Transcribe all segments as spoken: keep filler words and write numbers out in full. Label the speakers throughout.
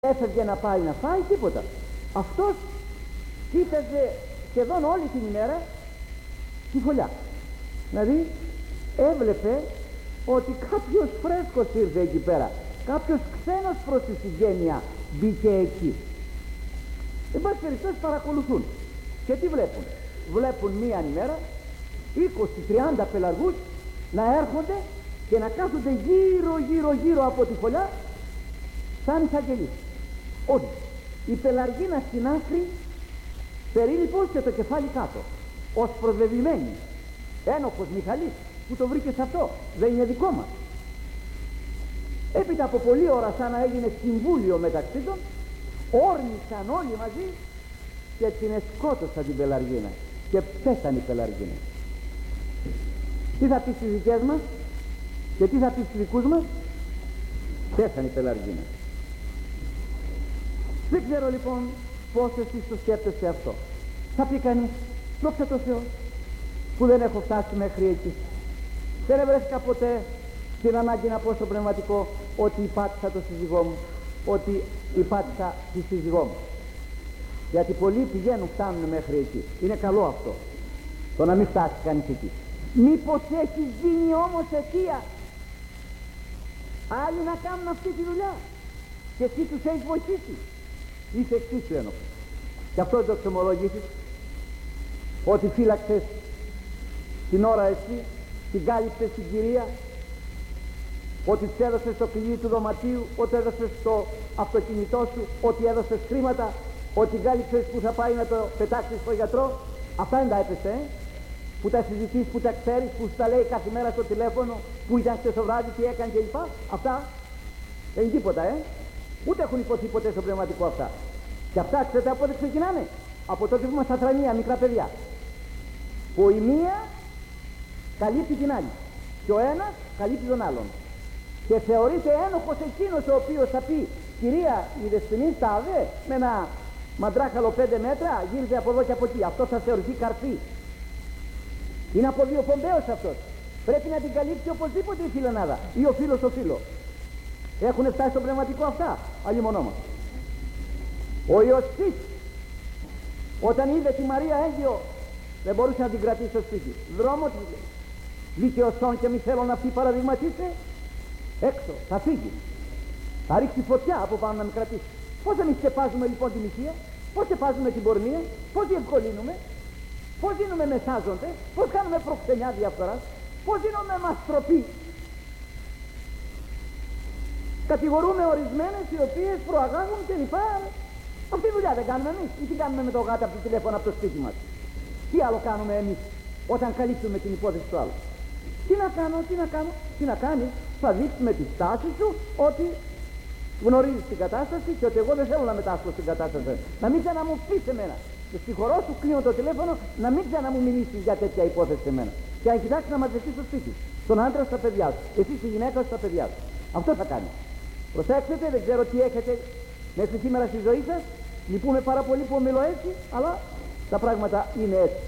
Speaker 1: έφευγε να πάει να φάει τίποτα. Αυτός κοίταζε σχεδόν όλη την ημέρα τη φωλιά. Δηλαδή έβλεπε ότι κάποιος φρέσκος ήρθε εκεί πέρα, κάποιος ξένος προς τη συγγένεια μπήκε εκεί. Εν πάση περιπτώσει παρακολουθούν και τι βλέπουν? Βλέπουν μία ημέρα είκοσι τριάντα πελαργούς να έρχονται και να κάθονται γύρω γύρω γύρω από τη φωλιά σαν εισαγγελείς. Όλοι η πελαργίνα στην άκρη περίληπος και το κεφάλι κάτω, ως προδεδειμένη, ένοχος Μιχαλής που το βρήκε σε αυτό, δεν είναι δικό μας. Έπειτα από πολλή ώρα, σαν να έγινε συμβούλιο μεταξύ των, όρμησαν όλοι μαζί και την εσκότωσαν την πελαργίνα και πέθανε η πελαργίνα. Τι θα πει στις δικές μας και τι θα πει στους δικούς μας? Πέθανε η πελαργίνα. Δεν ξέρω λοιπόν πώς εσείς το σκέφτεστε αυτό. Θα πει κανείς, δόξα τω Θεώ που δεν έχω φτάσει μέχρι εκεί. Δεν έβρεσκα ποτέ την ανάγκη να πω στο πνευματικό ότι υπάτησα το σύζυγό μου, ότι υπάτησα τη σύζυγό μου. Γιατί πολλοί πηγαίνουν, φτάνουν μέχρι εκεί. Είναι καλό αυτό, το να μην φτάσει κανείς εκεί. Μήπως έχει γίνει όμως αιτία άλλοι να κάνουν αυτή τη δουλειά και εσύ τους έχεις βοηθήσει? Είσαι εξίσου ένοχος. Και αυτό δεν το εξομολόγησες, ότι φύλαξες την ώρα εσύ, την κάλυψες την κυρία, ότι της έδωσες το κλειδί του δωματίου, ότι έδωσες το αυτοκίνητό σου, ότι έδωσες χρήματα, ότι κάλυψες που θα πάει να το πετάξεις στο γιατρό? Αυτά δεν τα έπεσε, ε? που τα συζητείς, που τα ξέρεις, που σου τα λέει κάθε μέρα στο τηλέφωνο, που ήταν χτες το βράδυ, τι έκανε κλπ. Αυτά δεν είναι τίποτα, ε? Ούτε έχουν υποθεί ποτέ στο πνευματικό αυτά. Και αυτά ξέρετε από πότε ξεκινάνε? Από τότε που ήμασταν θρανία, μικρά παιδιά. Που η μία καλύπτει την άλλη και ο ένας καλύπτει τον άλλον. Και θεωρείται ένοχος εκείνος ο οποίος θα πει, κυρία, η δεσποινή τάδε με ένα μαντράχαλο πέντε μέτρα γύριζε από εδώ και από εκεί. Αυτό θα θεωρηθεί καρφί. Είναι αποδιοπομπαίος αυτός. Πρέπει να την καλύψει οπωσδήποτε η φιλενάδα ή ο φίλος ο φίλο. Έχουν φτάσει στο πνευματικό αυτά, αλλήμονό μας. Ο Ιωσήφ, όταν είδε τη Μαρία έγκυο, δεν μπορούσε να την κρατήσει στο σπίτι. Δρόμο του λέει, δικαιοσόν και μη θέλω να πει παραδειγματίσε, έξω, θα φύγει. Θα ρίξει φωτιά από πάνω να μην κρατήσει. Πώς εμείς σκεπάζουμε λοιπόν τη μοιχεία, πώς σκεπάζουμε την πορνεία, πώς διευκολύνουμε, πώς δίνουμε μεσάζοντες, πώς κάνουμε προξενιά διαφθοράς, πώς δίνουμε μαστροπή. Κατηγορούμε ορισμένες οι οποίες προαγάγουν και λοιπά. Αυτή τη δουλειά δεν κάνουμε εμείς? Ή τι κάνουμε με το γάτα από το τηλέφωνο από το σπίτι μας? Τι άλλο κάνουμε εμείς όταν καλύπτουμε την υπόθεση του άλλου? Τι να κάνω, τι να κάνω, τι να κάνεις? Θα δείξεις με τη στάση σου ότι γνωρίζεις την κατάσταση και ότι εγώ δεν θέλω να μετάσχω στην κατάσταση. Να μην ξανά μου πεις εμένα. Και συγχωρώ σου, κλείνω το τηλέφωνο, να μην ξανά μου μιλήσεις για τέτοια υπόθεση σε μένα. Και αν κοιτάξεις να μαζευτείς στο σπίτι, στον άντρα στα παιδιά σου, εσύ στη γυναίκα σου στα παιδιά σου. Αυτό θα κάνει. Προσέξτε, δεν ξέρω τι έχετε μέχρι σήμερα στη ζωή σας. Λυπούμε πάρα πολύ που ομιλώ έτσι, αλλά τα πράγματα είναι έτσι.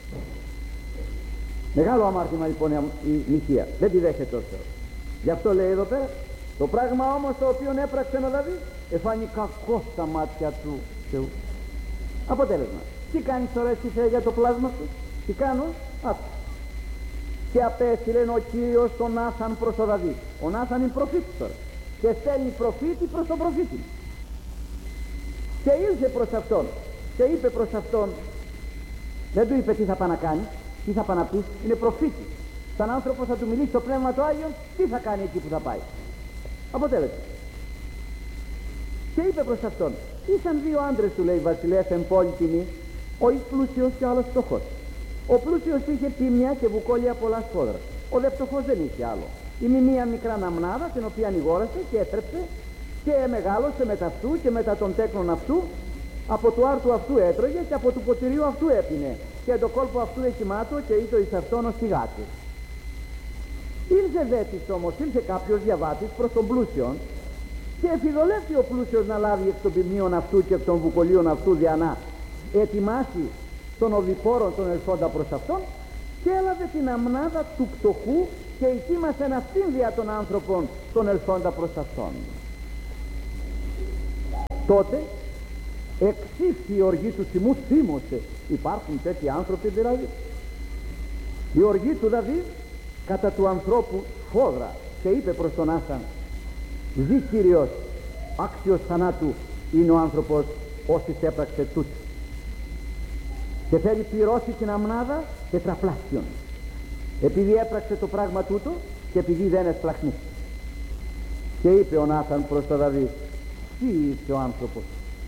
Speaker 1: Μεγάλο αμάρτημα λοιπόν η μοιχεία. Δεν τη δέχεται ο Θεός. Γι' αυτό λέει εδώ πέρα, το πράγμα όμως το οποίο έπραξε ο Δαβίδ εφάνει κακό στα μάτια του Θεού. Αποτέλεσμα. Τι κάνεις τώρα εσύ για το πλάσμα σου? Τι κάνω? Άκου. Και απέστειλε ο Κύριος τον Νάθαν προς τον Δαβίδ. Ο Νάθαν είναι προφήτης τώρα. Και στέλνει προφήτη προς τον προφήτη. Και ήρθε προς αυτόν και είπε προς αυτόν, δεν του είπε τι θα πάει να κάνει, τι θα πάει να πει, είναι προφήτη. Σαν άνθρωπος θα του μιλήσει το Πνεύμα του Άγιον, τι θα κάνει εκεί που θα πάει. Αποτέλεσμα. Και είπε προς αυτόν, ήσαν δύο άντρες, του λέει, βασιλεύς εν πόλη τιμή, ο εις πλούσιος και ο άλλος φτωχός. Ο πλούσιος είχε ποιμιά και βουκόλια πολλά σφόδρα. Ο δε φτωχός δεν είχε άλλο. Είναι μία μικρά ναμνάδα την οποία ανηγόρασε και έτρεψε και μεγάλωσε μετά αυτού και μετά των τέκνων αυτού. Από του άρτου αυτού έτρωγε και από του ποτηρίου αυτού έπινε και το κόλπο αυτού εκοιμάτω και ήτο εις αυτόν ως τηγάτη. Ήλθε δέτης όμως, ήλθε κάποιος διαβάτης προς τον πλούσιον και εφιδολεύει ο πλούσιος να λάβει εκ των ποιμνίων αυτού και εκ των βουκολίων αυτού δια να ετοιμάσει των οδηπόρων των ελθόντα προς αυτόν, και έλαβε την αμνάδα του πτωχού και ετοίμασε αυτήν δια των άνθρωπων των ελθόντα προς αυτόν. τότε εξήφθη η οργή του θυμού, θύμωσε. Υπάρχουν τέτοιοι άνθρωποι δηλαδή. Η οργή του Δαβίδ κατά του ανθρώπου φόδρα, και είπε προς τον Άσαν: «Δι Κύριος, άξιος θανάτου είναι ο άνθρωπος όσοι έπραξε τούτο, και θέλει πληρώσει την αμνάδα τετραπλάσιον, επειδή έπραξε το πράγμα τούτο και επειδή δεν εσπλαχνεί». Και είπε ο Νάθαν προς τον Δαβίδ: «Τι είσαι ο άνθρωπος?»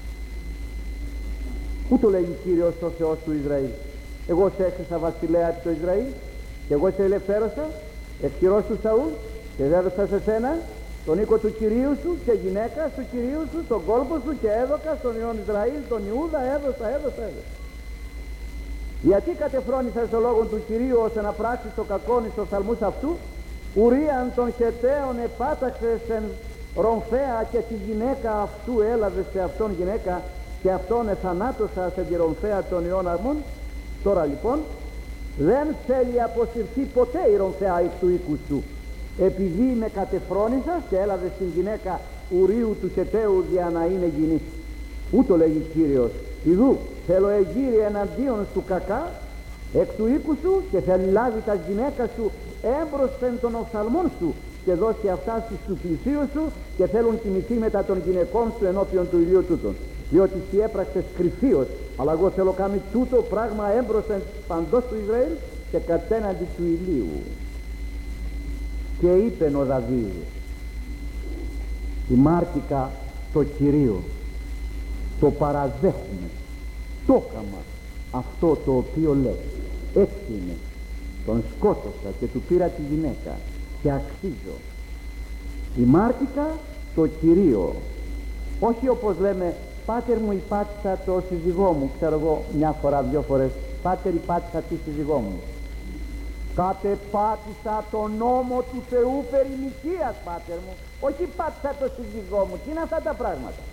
Speaker 1: Ούτω λέγει Κύριος ο Θεός του Ισραήλ: «Εγώ σε έχρισα βασιλέα επί το Ισραήλ, και εγώ σε ελευθέρωσα εκ χειρός του Σαούλ, και έδωσα σε σένα τον οίκο του Κυρίου σου και γυναίκα του Κυρίου σου, τον κόλπο σου, και έδωκα στον ιόν Ισραήλ, τον Ιούδα, έδωσα, έδωσα, έδωσα. Γιατί κατεφρόνησας το λόγο του Κυρίου ώστε να πράξεις το κακόν εις τους οφθαλμούς αυτού? Ουρίαν των Χεταίων επάταξες εν Ρομφαία, και τη γυναίκα αυτού έλαβες σε αυτόν γυναίκα, και αυτόν εθανάτωσα σε τη Ρομφαία των ιών Αρμών». Τώρα λοιπόν δεν θέλει αποσυρθεί ποτέ η Ρομφαία εκ του οίκου σου, επειδή με κατεφρόνησας και έλαβες την γυναίκα Ουρίου του Χεταίου για να είναι γυνή. Ούτω λέγει Κύριος: «Ιδού θέλω εγείρει εναντίον σου κακά εκ του οίκου σου, και θέλει λάβει τα γυναίκα σου έμπροσθεν των οφθαλμών σου, και δώσει αυτά στους του πλησίους σου, και θέλουν τιμηθεί μετά των γυναικών σου ενώπιον του ηλίου τούτων. Διότι εσύ έπραξες κρυφίως, αλλά εγώ θέλω κάνει τούτο πράγμα έμπροσθεν παντός του Ισραήλ και κατέναντι του ηλίου». Και είπεν ο Δαβίδ: «Ημάρτηκα το Κυρίο, το παραδέχομαι, το έκαμα αυτό το οποίο λέει. Έτσι είναι, τον σκότωσα και του πήρα τη γυναίκα και αξίζω. Ημάρτηκα το Κυρίο». Όχι όπως λέμε: «Πάτερ μου υπάτησα το σύζυγό μου», ξέρω εγώ μια φορά δυο φορές: «Πάτερ υπάτησα τη σύζυγό μου». Κατεπάτησα τον νόμο του Θεού περί νοικίας, πάτερ μου. Όχι πάτησα το σύζυγό μου. Τι είναι αυτά τα πράγματα?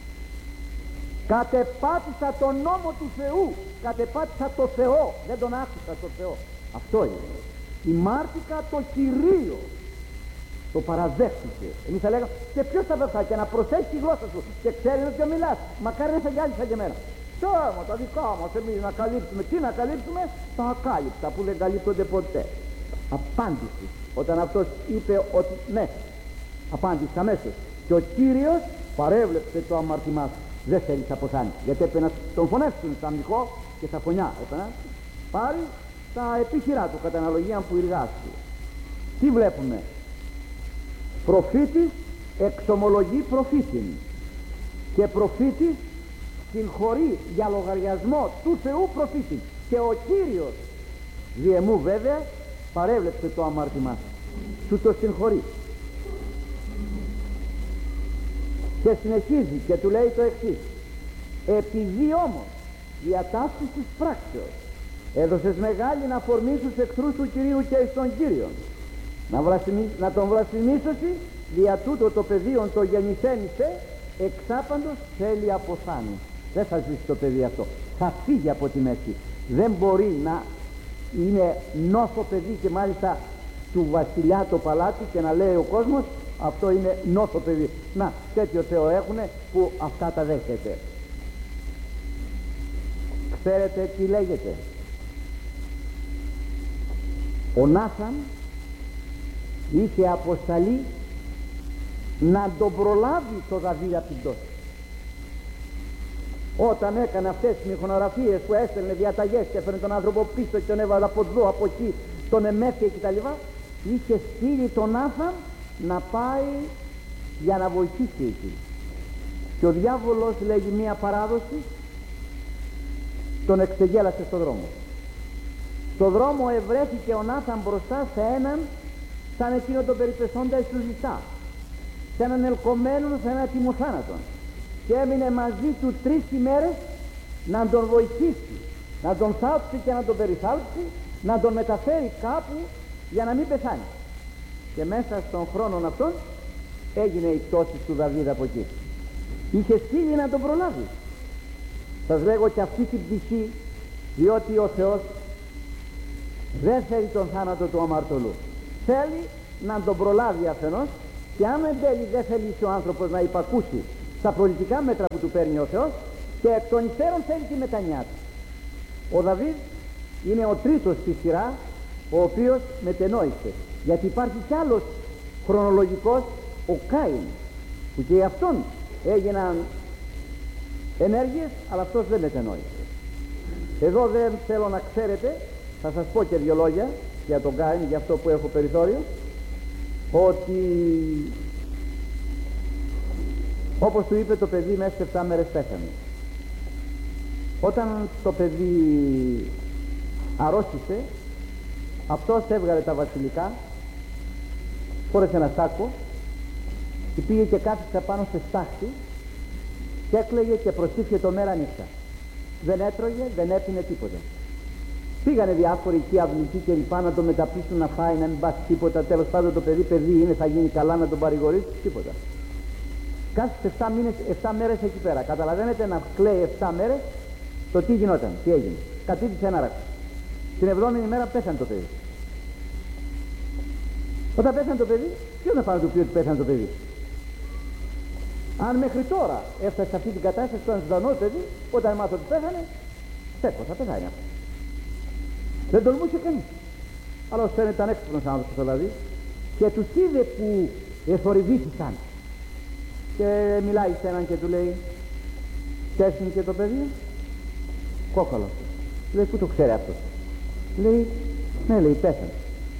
Speaker 1: Κατεπάτησα τον νόμο του Θεού, κατεπάτησα το Θεό, δεν τον άκουσα το Θεό. Αυτό είναι. Ημάρτηκα το Κυρίο, το παραδέχτηκε. Εμείς θα λέγαμε: «Και ποιος θα βρεθά και να προσέχει τη γλώσσα σου και ξέρει να ποιο μιλάς? Μακάρι δεν θα γυάλει σαν και εμένα». Τώρα τα δικά μας εμείς να καλύψουμε. Τι να καλύψουμε? Τα ακάλυπτα που δεν καλύπτονται ποτέ. Απάντηση όταν αυτός είπε ότι ναι, απάντησε αμέσως. Και ο Κύριος παρέβλεψε το αμαρτημά σου. Δεν θέλει να αποθάνει, γιατί έπρεπε να τον φωνεύσουν στα μυχό και στα φωνιά. Έπρεπε να πάρει τα επίχειρά του κατά αναλογία που εργάστηκε. Τι βλέπουμε? Προφήτης εξομολογεί προφήτην, και προφήτης συγχωρεί για λογαριασμό του Θεού προφήτη. Και ο Κύριος διεμού βέβαια παρέβλεψε το αμάρτημά σου, του το συγχωρεί. Και συνεχίζει και του λέει το εξής: «Επειδή όμως διατάσεις της πράξεως έδωσες μεγάλη αφορμή στους εχθρούς του Κυρίου και εις τον Κύριον, να, βλασιμί, να τον βλασιμίσωσι, δια τούτο το παιδίον το γεννηθένησε, εξάπαντος θέλει αποθάνει». Δεν θα ζήσει το παιδί αυτό, θα φύγει από τη μέση. Δεν μπορεί να είναι νόθο παιδί και μάλιστα του βασιλιά το παλάτι και να λέει ο κόσμος αυτό είναι νόθο παιδί. Να, τέτοιο Θεό έχουνε που αυτά τα δέχεται. Ξέρετε τι λέγεται? Ο Νάθαν είχε αποσταλεί να τον προλάβει το Δαβίδ απ' την πτώση. Όταν έκανε αυτές τις μηχανογραφίες που έστελνε διαταγές και έφερε τον άνθρωπο πίσω και τον έβαλε από εδώ, από εκεί, τον εμέφυγε κτλ., είχε στείλει τον Νάθαν να πάει για να βοηθήσει εκεί. Και ο διάβολος, λέγει μία παράδοση, τον εξεγέλασε στον δρόμο. Στο δρόμο ευρέθηκε ο Νάθαν μπροστά σε έναν σαν εκείνο τον περιπεσόντα εις του ζητά, σε έναν ελκομένο σε ένα τιμοθάνατον, και έμεινε μαζί του τρεις ημέρες να τον βοηθήσει, να τον θάψει και να τον περιθάλψει, να τον μεταφέρει κάπου για να μην πεθάνει. Και μέσα στον χρόνο αυτόν έγινε η πτώση του Δαβίδ από εκεί. Είχε στείλει να τον προλάβει. Σας λέγω και αυτή την πτυχή, διότι ο Θεός δεν θέλει τον θάνατο του αμαρτωλού. Θέλει να τον προλάβει αφενός, και αν εν τέλει δεν θέλει ο άνθρωπος να υπακούσει στα προληπτικά μέτρα που του παίρνει ο Θεός, και εκ των υστέρων θέλει τη μετανιά του. Ο Δαβίδ είναι ο τρίτος στη σειρά ο οποίος μετενόησε, γιατί υπάρχει κι άλλος χρονολογικός, ο Κάιν, που και αυτόν έγιναν ενέργειες, αλλά αυτός δεν μετενόησε. Εδώ δεν θέλω να ξέρετε, θα σας πω και δύο λόγια για τον Κάιν, για αυτό που έχω περιθώριο, ότι όπως του είπε το παιδί, μέσα σε επτά μέρες πέθανε. Όταν το παιδί αρρώστησε, αυτός έβγαλε τα βασιλικά, φόρεσε ένα σάκο και πήγε και κάθισε πάνω σε στάχτη και έκλαιγε και προσήφιε το μέρα νύχτα. Δεν έτρωγε, δεν έπινε τίποτα. Πήγανε διάφοροι εκεί αυλικοί και λοιπά να το μεταπίσουν να φάει, να μην πάσει τίποτα. Τέλος πάντων το παιδί παιδί είναι, θα γίνει καλά, να τον παρηγορήσει, τίποτα. Κάθισε επτά μήνες, επτά μέρες εκεί πέρα. Καταλαβαίνετε, να κλαίει επτά μέρες, το τι γινόταν, τι έγινε. Κατήτησε ένα ράξο. Την εβδόμη μέρα πέθανε το παιδί. Όταν πέθανε το παιδί, ποιος να πάει να του πει ότι πέθανε το παιδί? Αν μέχρι τώρα έφτασε σε αυτή την κατάσταση, στον ζωντανό παιδί, όταν μάθω ότι πέθανε, στέκω, θα πεθάνει αυτό. Δεν τολμούσε κανείς. Αλλά ως φαίνεται ήταν έξυπνος άνθρωπος ο Δαβίδ και τους είδε που εθορυβήθησαν. Και μιλάει σε έναν και του λέει, τέσσερι και το παιδί, κόκκαλο. Λέει, πού το ξέρει αυτό? Λέει, ναι, λέει, πέθανε.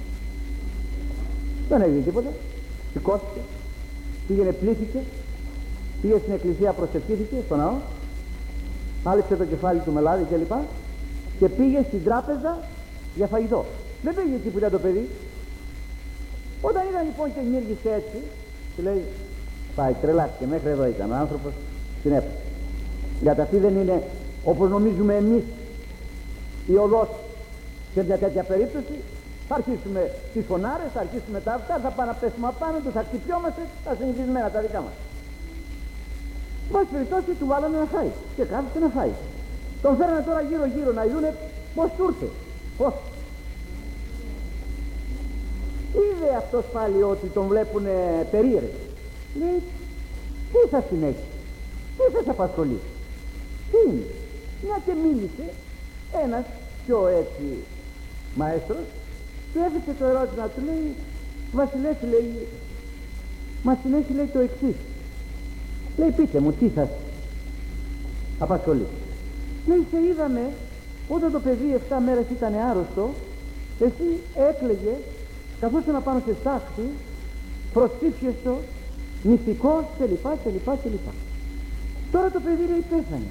Speaker 1: Δεν έγινε τίποτα. Σηκώθηκε, πήγαινε, πλήθηκε, πήγε στην εκκλησία, προσευχήθηκε στο ναό, άλυψε το κεφάλι του με λάδι κλπ. Και πήγε στην τράπεζα για φαγητό. Δεν πήγε εκεί που ήταν το παιδί. Όταν είδαν λοιπόν και ενήργησε έτσι, του λέει, πάει, τρελάθηκε, μέχρι εδώ ήταν ο άνθρωπος, την έπαιξε. Γιατί αυτή δεν είναι όπως νομίζουμε εμείς η οδός. Σε μια τέτοια περίπτωση θα αρχίσουμε τις φωνάρες, θα αρχίσουμε τα αυτά, θα πάμε να πέσουμε απάνω τους, θα χτυπιόμαστε, τα συνηθισμένα τα δικά μας. Βάση περιπτώσει του βάλανε να φάει και κάθισε να φάει. Τον φέρανε τώρα γύρω γύρω να δούνε πως του ήρθε. Πώς. Είδε αυτός πάλι ότι τον βλέπουνε περίεργο. Λέει, τι σας συνέχει, τι σας απασχολεί, τι είναι? Μια και μίλησε ένας πιο έτσι μαέστρος και έφεσε το ερώτημα του, λέει, Βασιλές, λέει, μας συνέχει, λέει, το εξής. Λέει, πείτε μου, τι σας απασχολεί? Λέει, σε είδαμε όταν το παιδί εφτά μέρες ήταν άρρωστο, εσύ έκλαιγε καθώς να πάνω σε στάχτη, προστίφιες το, νηστικός κλπ κλπ κλπ. Τώρα το παιδί, λέει, πέθανε.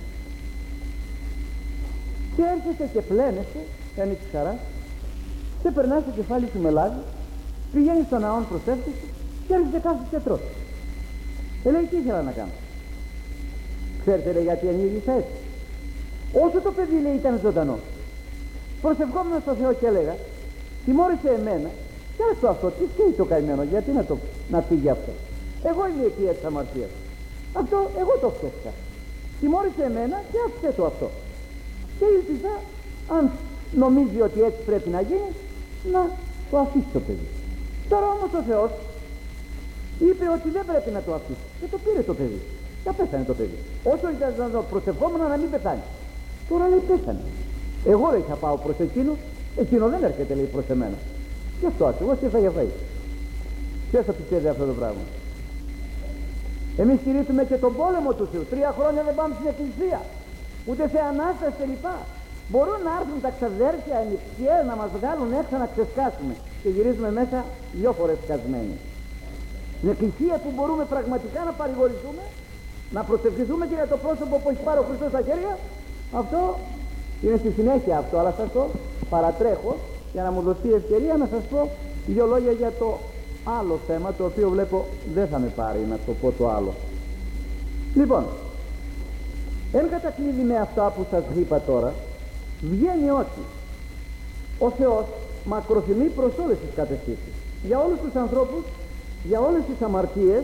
Speaker 1: Και έρχεσαι και πλένεσαι, κάνει τη χαρά, και περνάς το κεφάλι σου με λάδι, πηγαίνεις στον ναόν, προσεύχεσαι και έρχεσαι κάθε και τρως. Ε, λέει, τι ήθελα να κάνω? Ξέρετε, λέει, γιατί ενήργησα έτσι? Όσο το παιδί, λέει, ήταν ζωντανό, προσευχόμουν στο Θεό και έλεγα, τιμώρησε εμένα και άστο αυτό, τι σκέφτεται το καημένο, γιατί να, το, να φύγει αυτό? Εγώ είμαι η αιτία της αμαρτίας. Αυτό εγώ το φτιάξα. Τιμώρησε εμένα και άφησε το αυτό. Και ήλπιζα, αν νομίζει ότι έτσι πρέπει να γίνει, να το αφήσει το παιδί. Τώρα όμως ο Θεός είπε ότι δεν πρέπει να το αφήσει και το πήρε το παιδί. Και πέθανε το παιδί. Όσο ήταν να το προσευχόμουν να μην πεθάνει. Τώρα, λέει, πέθανε. Εγώ, λέει, θα πάω προς εκείνο, εκείνο δεν έρχεται, λέει, προς εμένα. Γι' αυτό ακριβώς ήρθα για φαΐ. Ποιος θα πιστεύει αυτό το πράγμα? Εμείς κηρύττουμε και τον πόλεμο του Θεού. Τρία χρόνια δεν πάμε στην εκκλησία, ούτε σε Ανάσταση κλπ. Μπορούν να έρθουν τα ξαδέρφια ενιψιές να μας βγάλουν έξω να ξεσκάσουμε και γυρίζουμε μέσα δυο φορές σκασμένοι. Στην εκκλησία που μπορούμε πραγματικά να παρηγορηθούμε, να προσευχηθούμε και για το πρόσωπο που έχει πάρει ο Χριστός στα χέρια, αυτό είναι στη συνέχεια αυτό, αλλά σας το παρατρέχω για να μου δοθεί ευκαιρία να σας πω δύο λόγια για το άλλο θέμα, το οποίο βλέπω δεν θα με πάρει να το πω το άλλο. Λοιπόν, εν κατακλείδη με αυτά που σας είπα τώρα, βγαίνει ότι ο Θεός μακροθυμεί προς όλες τις κατευθύνσεις, για όλους τους ανθρώπους, για όλες τις αμαρτίες,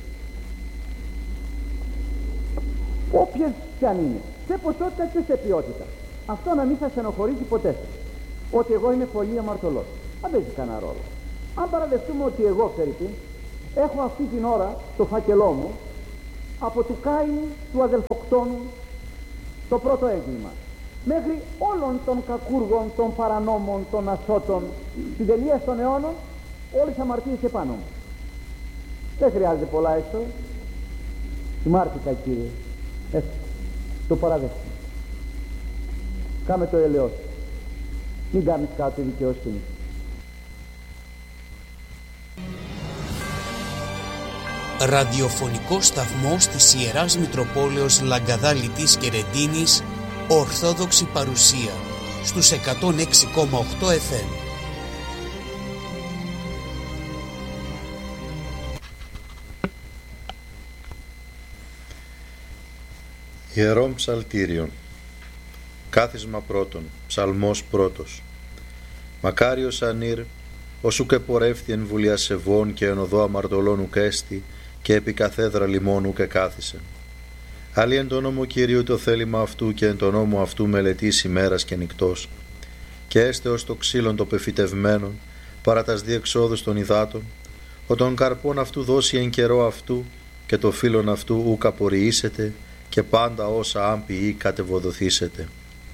Speaker 1: όποιες κι αν είναι, σε ποσότητα και σε ποιότητα. Αυτό να μην σας ενοχωρήσει ποτέ σας, ότι εγώ είμαι πολύ αμαρτωλός. Δεν παίζει κανένα ρόλο. Αν παραδεχτούμε ότι εγώ, Φερρυπίν, έχω αυτή την ώρα το φάκελό μου από του Κάιν του αδελφοκτόνου το πρώτο έγκλημα, μέχρι όλων των κακούργων, των παρανόμων, των ασώτων, στην τελεία των αιώνων, όλες αμαρτίες επάνω μου. Δεν χρειάζεται πολλά έξω. Συμμάρτηκα, Κύριε. Έτσι, το παραδέχομαι. Κάμε το ελαιός. Μην κάνεις κάτω τη δικαιοσύνη.
Speaker 2: Ραδιοφωνικό σταθμός της Ιεράς Μητροπόλεως Λαγκαδά Λιτής και Ρεντίνης, Ορθόδοξη παρουσία, στους εκατόν έξι κόμμα οκτώ εφ εμ.
Speaker 3: Ιερών Ψαλτήριων. Κάθισμα πρώτον. Ψαλμός πρώτος. Μακάριος ανήρ, όσου και πορεύθη εν βουλία σεβών και εν οδό αμαρτωλών ουκ έστη, και επί καθέδρα λιμών ουκ εκάθισεν. Άλλοι εν το νόμο Κυρίου το θέλημα αυτού και εν το νόμο αυτού μελετήσει ημέρας και νυκτός. Και έστε ως το ξύλον το πεφυτευμένον, παρά τας διεξόδους των υδάτων, ο των καρπών αυτού δώσει εν καιρό αυτού, και το φύλλον αυτού ουκ απορριήσετε, και πάντα όσα άμπιοι κατεβοδοθήσετε.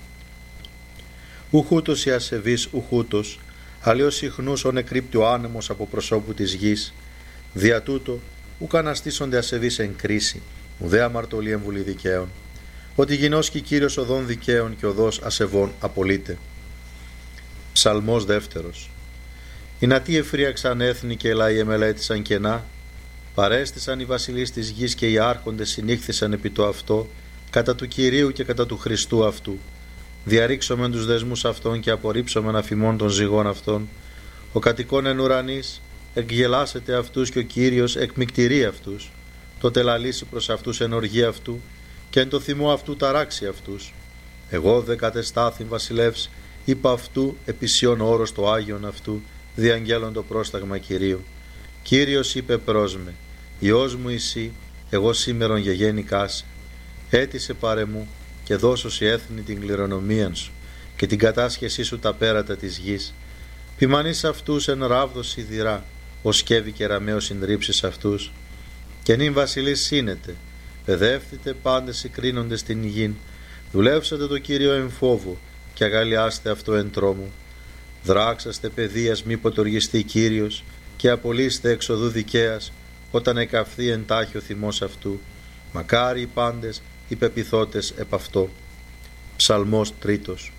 Speaker 3: Ουχούτος η ασεβής ουχούτος, αλλιώς συχνούς ο νεκρύπτει ο άνεμος από προσώπου της γης, δια τούτο ουκ αναστήσονται ασεβείς εν κρίση, ουδέ αμαρτωλή εν βουλή δικαίων, ότι γινώσκει Κύριος οδών δικαίων και οδός ασεβών απολύτε. Ψαλμός δεύτερος. Οι νατοί εφρίαξαν έθνη και λαοί εμελέτησαν κενά, παρέστησαν οι βασιλείς της γης και οι άρχοντες συνήχθησαν επί το αυτό, κατά του Κυρίου και κατά του Χριστού αυτού. Διαρρήξομεν τους δεσμούς αυτών και απορρίψομεν αφημών των ζυγών αυτών. Ο κατοικών εν ουρανής εκγελάσεται αυτούς και ο Κύριος εκμυκτηρεί αυτούς. Τότε λαλήσει προς αυτούς εν οργή αυτού και εν το θυμό αυτού ταράξει αυτούς. Εγώ δε κατεστάθην βασιλεύς, είπα αυτού επισιών όρος το Άγιον αυτού, διαγγέλων το πρόσταγμα Κυρίου. Κύριος είπε προς με, Υιός μου εσύ, εγώ σήμερον γεγέννηκάς, έτησε παρέ μου και δώσω η έθνη την κληρονομίαν σου και την κατάσχεσή σου τα πέρατα της γης. Ποιμανείς αυτούς εν ράβδος σιδηρά, ως σκεύη και ραμαίο συντρίψεις αυτούς. Και νυν βασιλείς σύνετε, παιδεύθητε πάντες συγκρίνοντες την γην, δουλεύσατε το Κύριο εν φόβο και αγαλιάστε αυτό εν τρόμο. Δράξαστε παιδείας μη ποτοργιστεί Κύριος και απολύστε εξοδού δικαίας όταν εκαυθεί εντάχει ο θυμός αυτού. Μακάρι οι πάντες οι πεποιθώτες επ' αυτό. Ψαλμός τρίτος.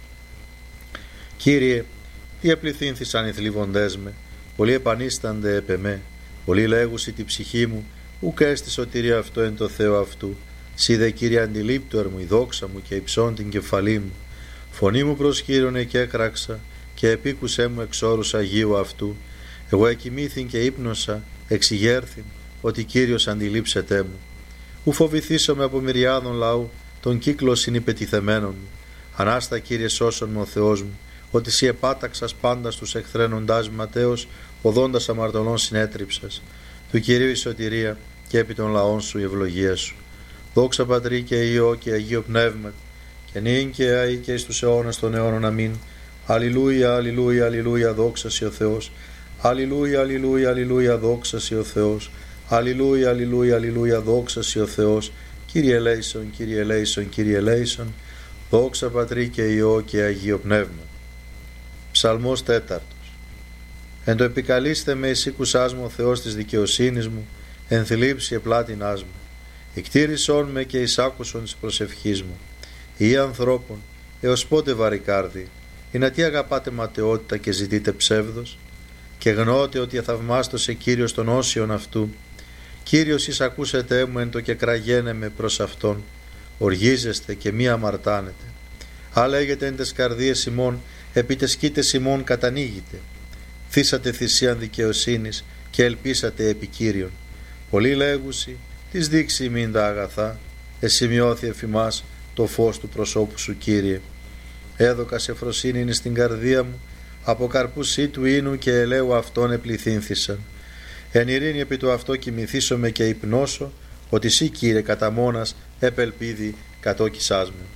Speaker 3: Κύριε, τι επληθύνθησαν οι θλίβοντές με, πολλοί επανίστανται επ' εμέ, πολλοί λέγουσι τη ψυχή μου, ουκ έστι σωτηρία αυτό εν το Θεό αυτού. Σύ δε Κύριε αντιλήπτου ερμου η δόξα μου και υψών την κεφαλή μου. Φωνή μου προσκύρωνε και έκραξα και επίκουσέ μου εξ όρους Αγίου αυτού. Εγώ εκοιμήθην και ύπνοσα, εξηγέρθην, ότι Κύριος αντιλήψετέ μου. Ου φοβηθήσομαι από μυριάδων λαού, τον κύκλο συνυπετιθεμένων μου. Ανάστα Κύριε σώσον μου ο Θεός μου, ότι σύ επάταξας πάντα στους εχθρένοντάς ματέως, οδόντας αμαρτωλών συνέτριψας. Του Κυρίου η σωτηρία και επί των λαών σου η ευλογία σου. Δόξα Πατρί και Υιό και Αγίο Πνεύμα, και νυν και αεί και εις τους αιώνας των αιώνων αμήν. Αλληλούια, αλληλούια, αλληλούια, δόξα σοι ο Θεός. Αλληλούια, αλληλούια, αλληλούια, δόξα σοι ο Θεός. Αλληλούια, αλληλούια, αλληλούια, δόξα σοι ο Θεός. Κύριε ελέησον, Κύριε ελέησον, Κύριε ελέησον. Δόξα Πατρί και Υιό και Αγίο Πνεύμα. Ψαλμός τέταρτος. Εν το επικαλείστε με εσύ κουσάς μου ο Θεός της δικαιοσύνης μου, εν θλίψη επλάτινάς μου. Εκτήρησόν με και εισάκουσον της προσευχής μου. Ή ανθρώπων, έως πότε βαρικάρδι, ή να τι αγαπάτε ματαιότητα και ζητείτε ψεύδος, και γνώτε ότι αθαυμάστοσε Κύριος των όσιων αυτού. Κύριος εις ακούσετε μου εν το και κραγένε με προς αυτόν, οργίζεστε και μη αμαρτάνετε. Α λέγετε εν τες καρδίες ημών, επί τες σκήτες ημών κατανοίγετε. Θύσατε θυσίαν δικαιοσύνης και ελπίσατε επί Κύριον. Πολλοί λέγουσι, τις δείξει ημίν τα αγαθά, εσημειώθη εφημάς το φως του προσώπου σου Κύριε. Έδωκα σε φροσύνην στην καρδία μου, από καρπούς του ίνου και ελαίου αυτών επληθύνθησαν. Εν ειρήνη επί του αυτό κοιμηθήσομαι και υπνώσω, ότι σύ Κύριε κατά μόνας επελπίδη κατόκισάς μου.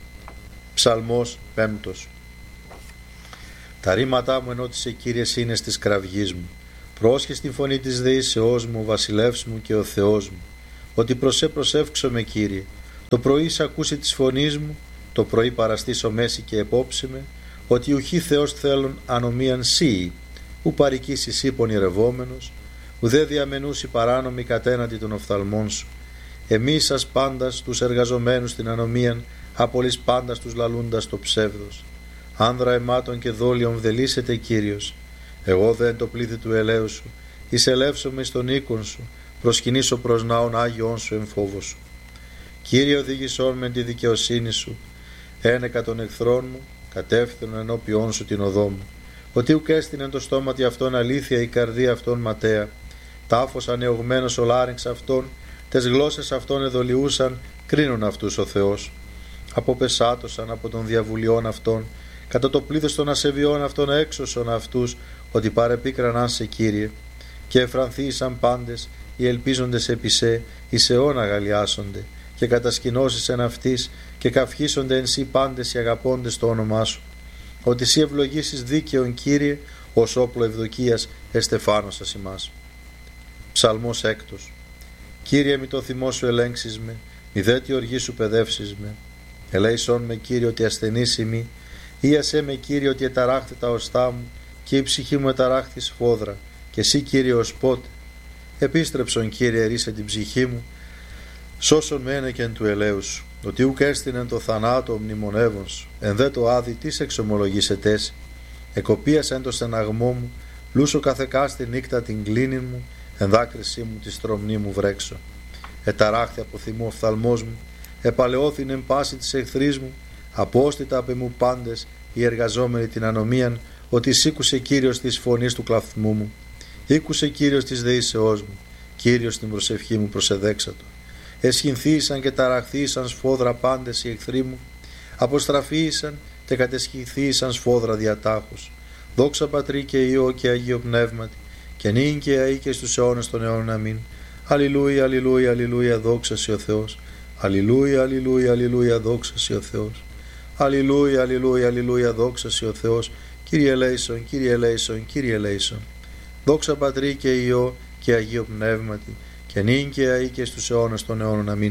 Speaker 3: Ψαλμός πέμπτος. Τα ρήματά μου ενώτησε Κύριε σύνες της κραυγής μου. Πρόσχε στη φωνή της δεήσεώς μου, ο βασιλεύς μου και ο Θεός μου. ότι προσέ προσεύξομαι, Κύριε. Το πρωί σ' ακούσει της φωνής μου, το πρωί παραστήσω μέση και επόψιμε, ότι ουχή Θεός θέλουν ανομίαν σύ, ου παρικήσεις ή πονηρευόμενος, ουδέ διαμενούσι παράνομη κατέναντι των οφθαλμών σου. Εμείς σας πάντας τους εργαζομένους στην ανομίαν, απολύς πάντας τους λαλούντας το ψεύδος. Άνδρα αιμάτων και δόλιων βδελίσετε, Κύριος. Εγώ δεν το πλήθη του ελέου σου, εισελεύσομαι στον οίκον σου, προσκυνήσω προς ναόν Άγιον σου εν φόβο σου. Κύριε, οδήγησόν με τη δικαιοσύνη σου, ένεκα των εχθρών μου, κατεύθυνον ενώπιόν σου την οδό μου. Ότι ουκ έστεινε το στόματι αυτόν αλήθεια, η καρδία αυτών ματέα. Τάφος ανεωγμένος ο λάρυγξ αυτών, τες γλώσσες αυτών εδολιούσαν, κρίνουν αυτούς ο Θεός. Αποπεσάτωσαν από των διαβουλιών αυτών, κατά το πλήθος των ασεβιών αυτών έξωσον αυτούς, ότι παρεπίκραναν σε, Κύριε. Και εφρανθήσαν πάντες, οι ελπίζοντες επί σε, εις αιών αγαλιάσονται, και κατασκηνώσεις εν αυτής, και καυχήσονται εν σύ πάντες οι αγαπώντες το όνομά σου. Ότι σύ ευλογήσεις δίκαιον, Κύριε, ως όπλο ευδοκίας εστεφάνωσας ημάς. Ψαλμός έκτος. Κύριε, μη το θυμό σου ελέγξεις με, μη δε τη οργή σου παιδεύσεις με. Ελέησόν με, Κύριε, ότι ασθενής ημί, ίασέ με, Κύριε, ότι εταράχθη τα οστά μου, και η ψυχή μου εταράχθη σφόδρα, και εσύ, Κύριε, ως πότε. Επίστρεψον, Κύριε, ρίσε την ψυχή μου, σώσον με ένεκεν του ελέου σου, ότι ουκ έστεινεν το θανάτο μνημονεύων σου, εν δε το άδει τις εξομολογήσετες. Εκοπίασεν το στεναγμό μου, λούσο καθεκά στη νύχτα την κλίνην μου, εν δάκρυσή μου τη στρομνή μου βρέξω. Εταράχθη από θυμό οφθαλμός μου, επαλαιώθην εν πάση της εχθρής μου, απόστητα απ' εμού πάντες οι εργαζόμενοι την ανομίαν, ότι σήκουσε Κύριος της φωνής του κλαθμού μου. Ήκουσε Κύριος της δεήσεώς μου, Κύριος την προσευχή μου προσεδέξατο. Εσχυνθήσαν και ταραχθήσαν σφόδρα πάντες οι εχθροί μου, αποστραφήσαν και κατεσχυνθήσαν σφόδρα διατάχους. Δόξα Πατρί και Υιό και Αγίο Πνεύματι, και νυν και αεί και στους αιώνες των αιώνων. Αμήν. Αλληλούια, αλληλούια, αλληλούια, δόξα σοι ο Θεός. Αλληλούια, αλληλούια, αλληλούια, δόξα σοι ο Θεός. Αλληλούια, αλληλούια, αλληλούια, δόξα σοι ο Θεός. Κύριε ελέησον, Κύριε ελέησον, Κύριε ελέησον. Δόξα Πατρί και Υιό και Αγίο Πνεύματι, και νυν και αεί και στους αιώνες των αιώνων. Αμήν.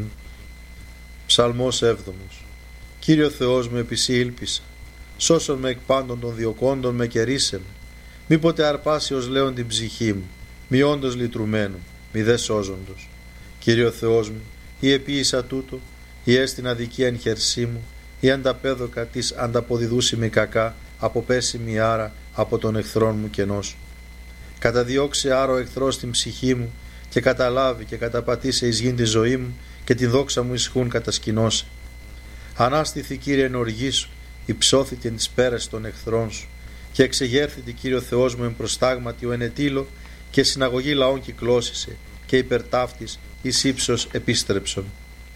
Speaker 3: Ψαλμός έβδομος. Κύριο Θεός μου, επί σοι ήλπισα, σώσον με εκ πάντων των διοκόντων με και ρίσε με. Μη ποτέ αρπάσει ως λέον την ψυχή μου, μη όντως λυτρουμένου, μη δε σώζοντος. Κύριο Θεός μου, ή επίησα τούτο, ή έστιν αδικία εν χερσί μου, ή ανταπέδοκα της ανταποδιδούσιμη κακά, αποπέσιμη άρα από τον εχθρόν μου κενός. Καταδιώξε άρα ο εχθρός την ψυχή μου, και καταλάβει και καταπατήσε εις γην τη ζωή μου, και την δόξα μου ισχούν κατασκηνώσε. Ανάστηθη, Κύριε, εν οργή σου, υψώθητη εν τις πέρας των εχθρών σου, και εξεγέρθητη, Κύριο Θεός μου, εν προστάγματι ο ενετήλο, και συναγωγή λαών κυκλώσισε, και υπερτάφτης εις ύψος επίστρεψον.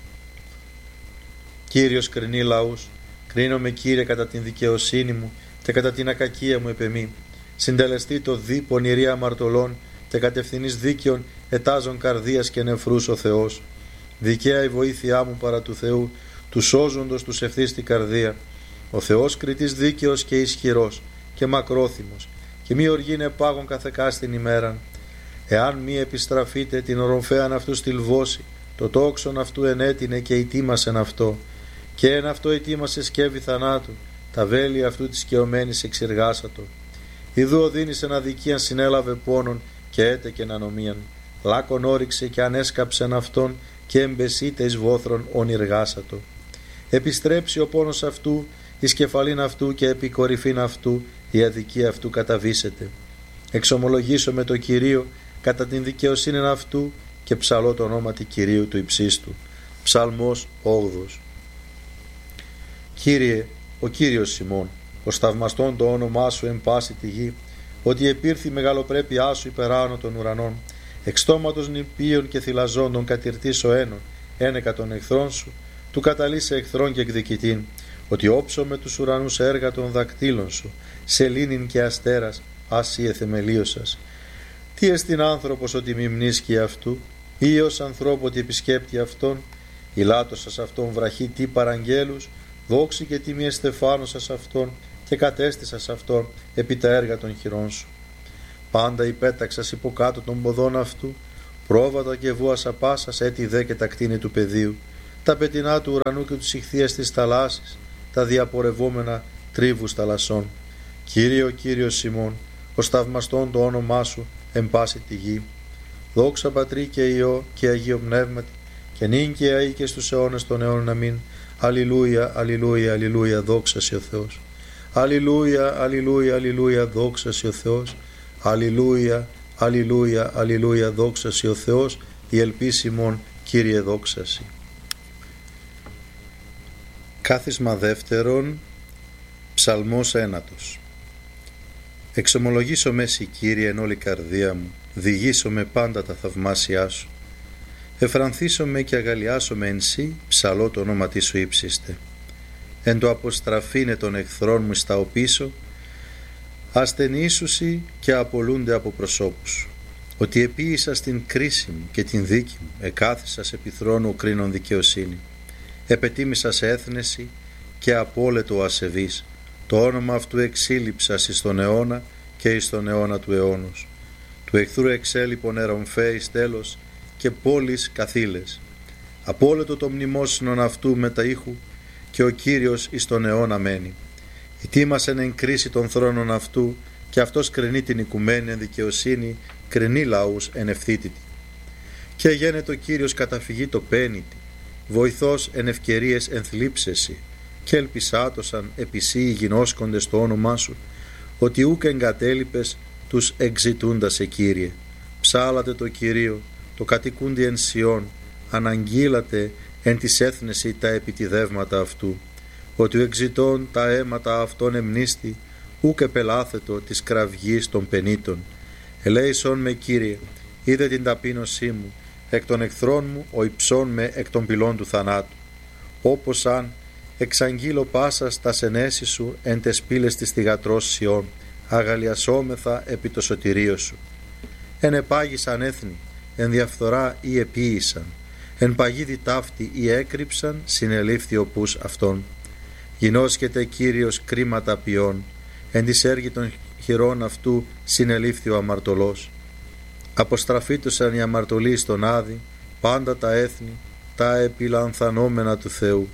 Speaker 3: Κύριος κρινεί λαούς, κρίνομαι, Κύριε, κατά την δικαιοσύνη μου και κατά την ακακία μου επεμή. Συντελεστεί το δι πονηρή αμαρτωλών, και κατευθυνής δίκαιων ετάζων καρδίας και νεφρούς ο Θεός. Δικαία η βοήθειά μου παρά του Θεού, του σώζοντος τους ευθύς την καρδία. Ο Θεός κριτής δίκαιος και ισχυρός και μακρόθυμος, και μη οργήν επάγων καθεκά στην ημέραν. Εάν μη επιστραφείτε την οροφέαν αυτού στυλβώσει, το τόξον αυτού ενέτεινε και ητήμασεν αυτό, και εν αυτό ητήμασε σκεύη θανάτου, τα βέλη αυτού της καιωμένης εξεργάσατο. Ιδού οδύνησεν αδικίαν συνέλαβε πόνον, και έτεκεν ανομίαν. Λάκων όριξε και ανέσκαψεν αυτόν, και εμπεσίτε εις βόθρων ονειργάσατο. Επιστρέψει ο πόνος αυτού εις κεφαλήν αυτού, και επί κορυφήν αυτού η αδικία αυτού καταβήσεται. Εξομολογήσω με το Κυρίο κατά την δικαιοσύνη αυτού, και ψαλώ το ονόματι Κυρίου του υψίστου. Ψαλμός όγδος. Κύριε, ο Κύριος ημών, ως θαυμαστόν το όνομά σου εν πάση τη γη, ότι επήρθη η μεγαλοπρέπειά σου υπεράνω των ουρανών, εξ στόματος νηπίων και θυλαζόντων κατηρτής ο ένων, ένεκα των εχθρών σου, του καταλύσε εχθρών και εκδικητήν, ότι όψω με τους ουρανούς έργα των δακτύλων σου, σελήνην και αστέρας, άσυ εθεμελίωσας. Τι εστιν άνθρωπος ότι μη μνήσκει αυτού, ή ως ανθρώπου ότι επισκέπτει αυτόν, ηλάτωσας αυτόν βραχή τι παραγγέλους, δόξη και τιμή εστεφάνωσας αυτόν, και κατέστησας αυτόν επί τα έργα των χειρών σου. Πάντα υπέταξας υποκάτω των ποδών αυτού, πρόβατα και βούας απάσας έτη δε και τα κτίνη του πεδίου, τα πετεινά του ουρανού και τους ηχθείες της θαλάσσης, τα διαπορευόμενα τρίβους θαλασσών. Κύριε ο Κύριος ημών, ως θαυμαστόν το όνομά σου εν πάση τη γη. Δόξα Πατρί και Υιό και Αγίο Πνεύματι, και νυν και αεί και στους αιώνες των αιώνων αμήν. Αλληλούια, αλληλούια, αλληλούια, δόξα σοι ο Θεός. Αλληλούια, αλληλούια, αλληλούια, δόξα σοι ο Θεός. Αλληλούια, αλληλούια, αλληλούια, δόξα σοι ο Θεός. Η ελπίς ημών, Κύριε, δόξα σοι. Κάθισμα δεύτερον, ψαλμός ένατος. Εξομολογήσω με σοι, Κύριε, εν όλη καρδία μου, διηγήσω με πάντα τα θαυμάσια σου. Εφρανθήσω με και αγαλιάσω με εν σύ, ψαλώ το όνομα σου ύψιστε. Εν το αποστραφήνε των εχθρών μου στα οπίσω, ασθενήσουσι και απολούνται από προσώπους σου. Ότι επίησα στην κρίση μου και την δίκη μου, εκάθισα σε επιθρόνου κρίνων δικαιοσύνη. Επετίμησα σε έθνεση και απόλετο ασεβής. Το όνομα αυτού εξήλυψα εις τον αιώνα και εις τον αιώνα του αιώνος. Του εχθρού εξέλιπων ερομφέ εις τέλος και πόλεις καθήλες. Απόλετο το μνημόσυνον αυτού με τα ήχου και ο Κύριος εις τον αιώνα μένει. Ετοίμασεν εν κρίση των θρόνων αυτού και αυτός κρινεί την οικουμένη εν δικαιοσύνη, κρινεί λαούς εν ευθύτητη. Και γένετο Κύριος καταφυγή το πένητη, βοηθός εν ευκαιρίες εν θλίψεση, και ελπισάτωσαν επισή οι γινώσκοντες το όνομά σου, ότι ούκ εγκατέλειπες τους εξητούντας σε Κύριε. Ψάλατε το Κυρίο, το κατοικούντι εν Σιών, αναγγείλατε εν της έθνεση τα επιτιδεύματα αυτού, ότι ο εξητών τα αίματα αυτών εμνίστη, ούκ επελάθετο της κραυγής των πενήτων. Ελέησον με, Κύριε, είδε την ταπείνωσή μου, εκ των εχθρών μου ο υψών με εκ των πυλών του θανάτου. Όπως αν εξαγγείλω πάσα στα σενέση σου εν τες πύλες της θυγατρός Σιών, αγαλιασόμεθα επί το σωτηρίο σου. Εν επάγησαν έθνη, εν διαφθορά ή επίησαν, εν παγίδι ταύτη ή έκρυψαν, συνελήφθη ο πούς αυτών. Γινώσκεται Κύριος κρίματα ποιών, εν της έργη των χειρών αυτού συνελήφθη ο αμαρτωλός. Αποστραφήτωσαν οι αμαρτωλοί στον Άδη, πάντα τα έθνη, τα επιλανθανόμενα του Θεού.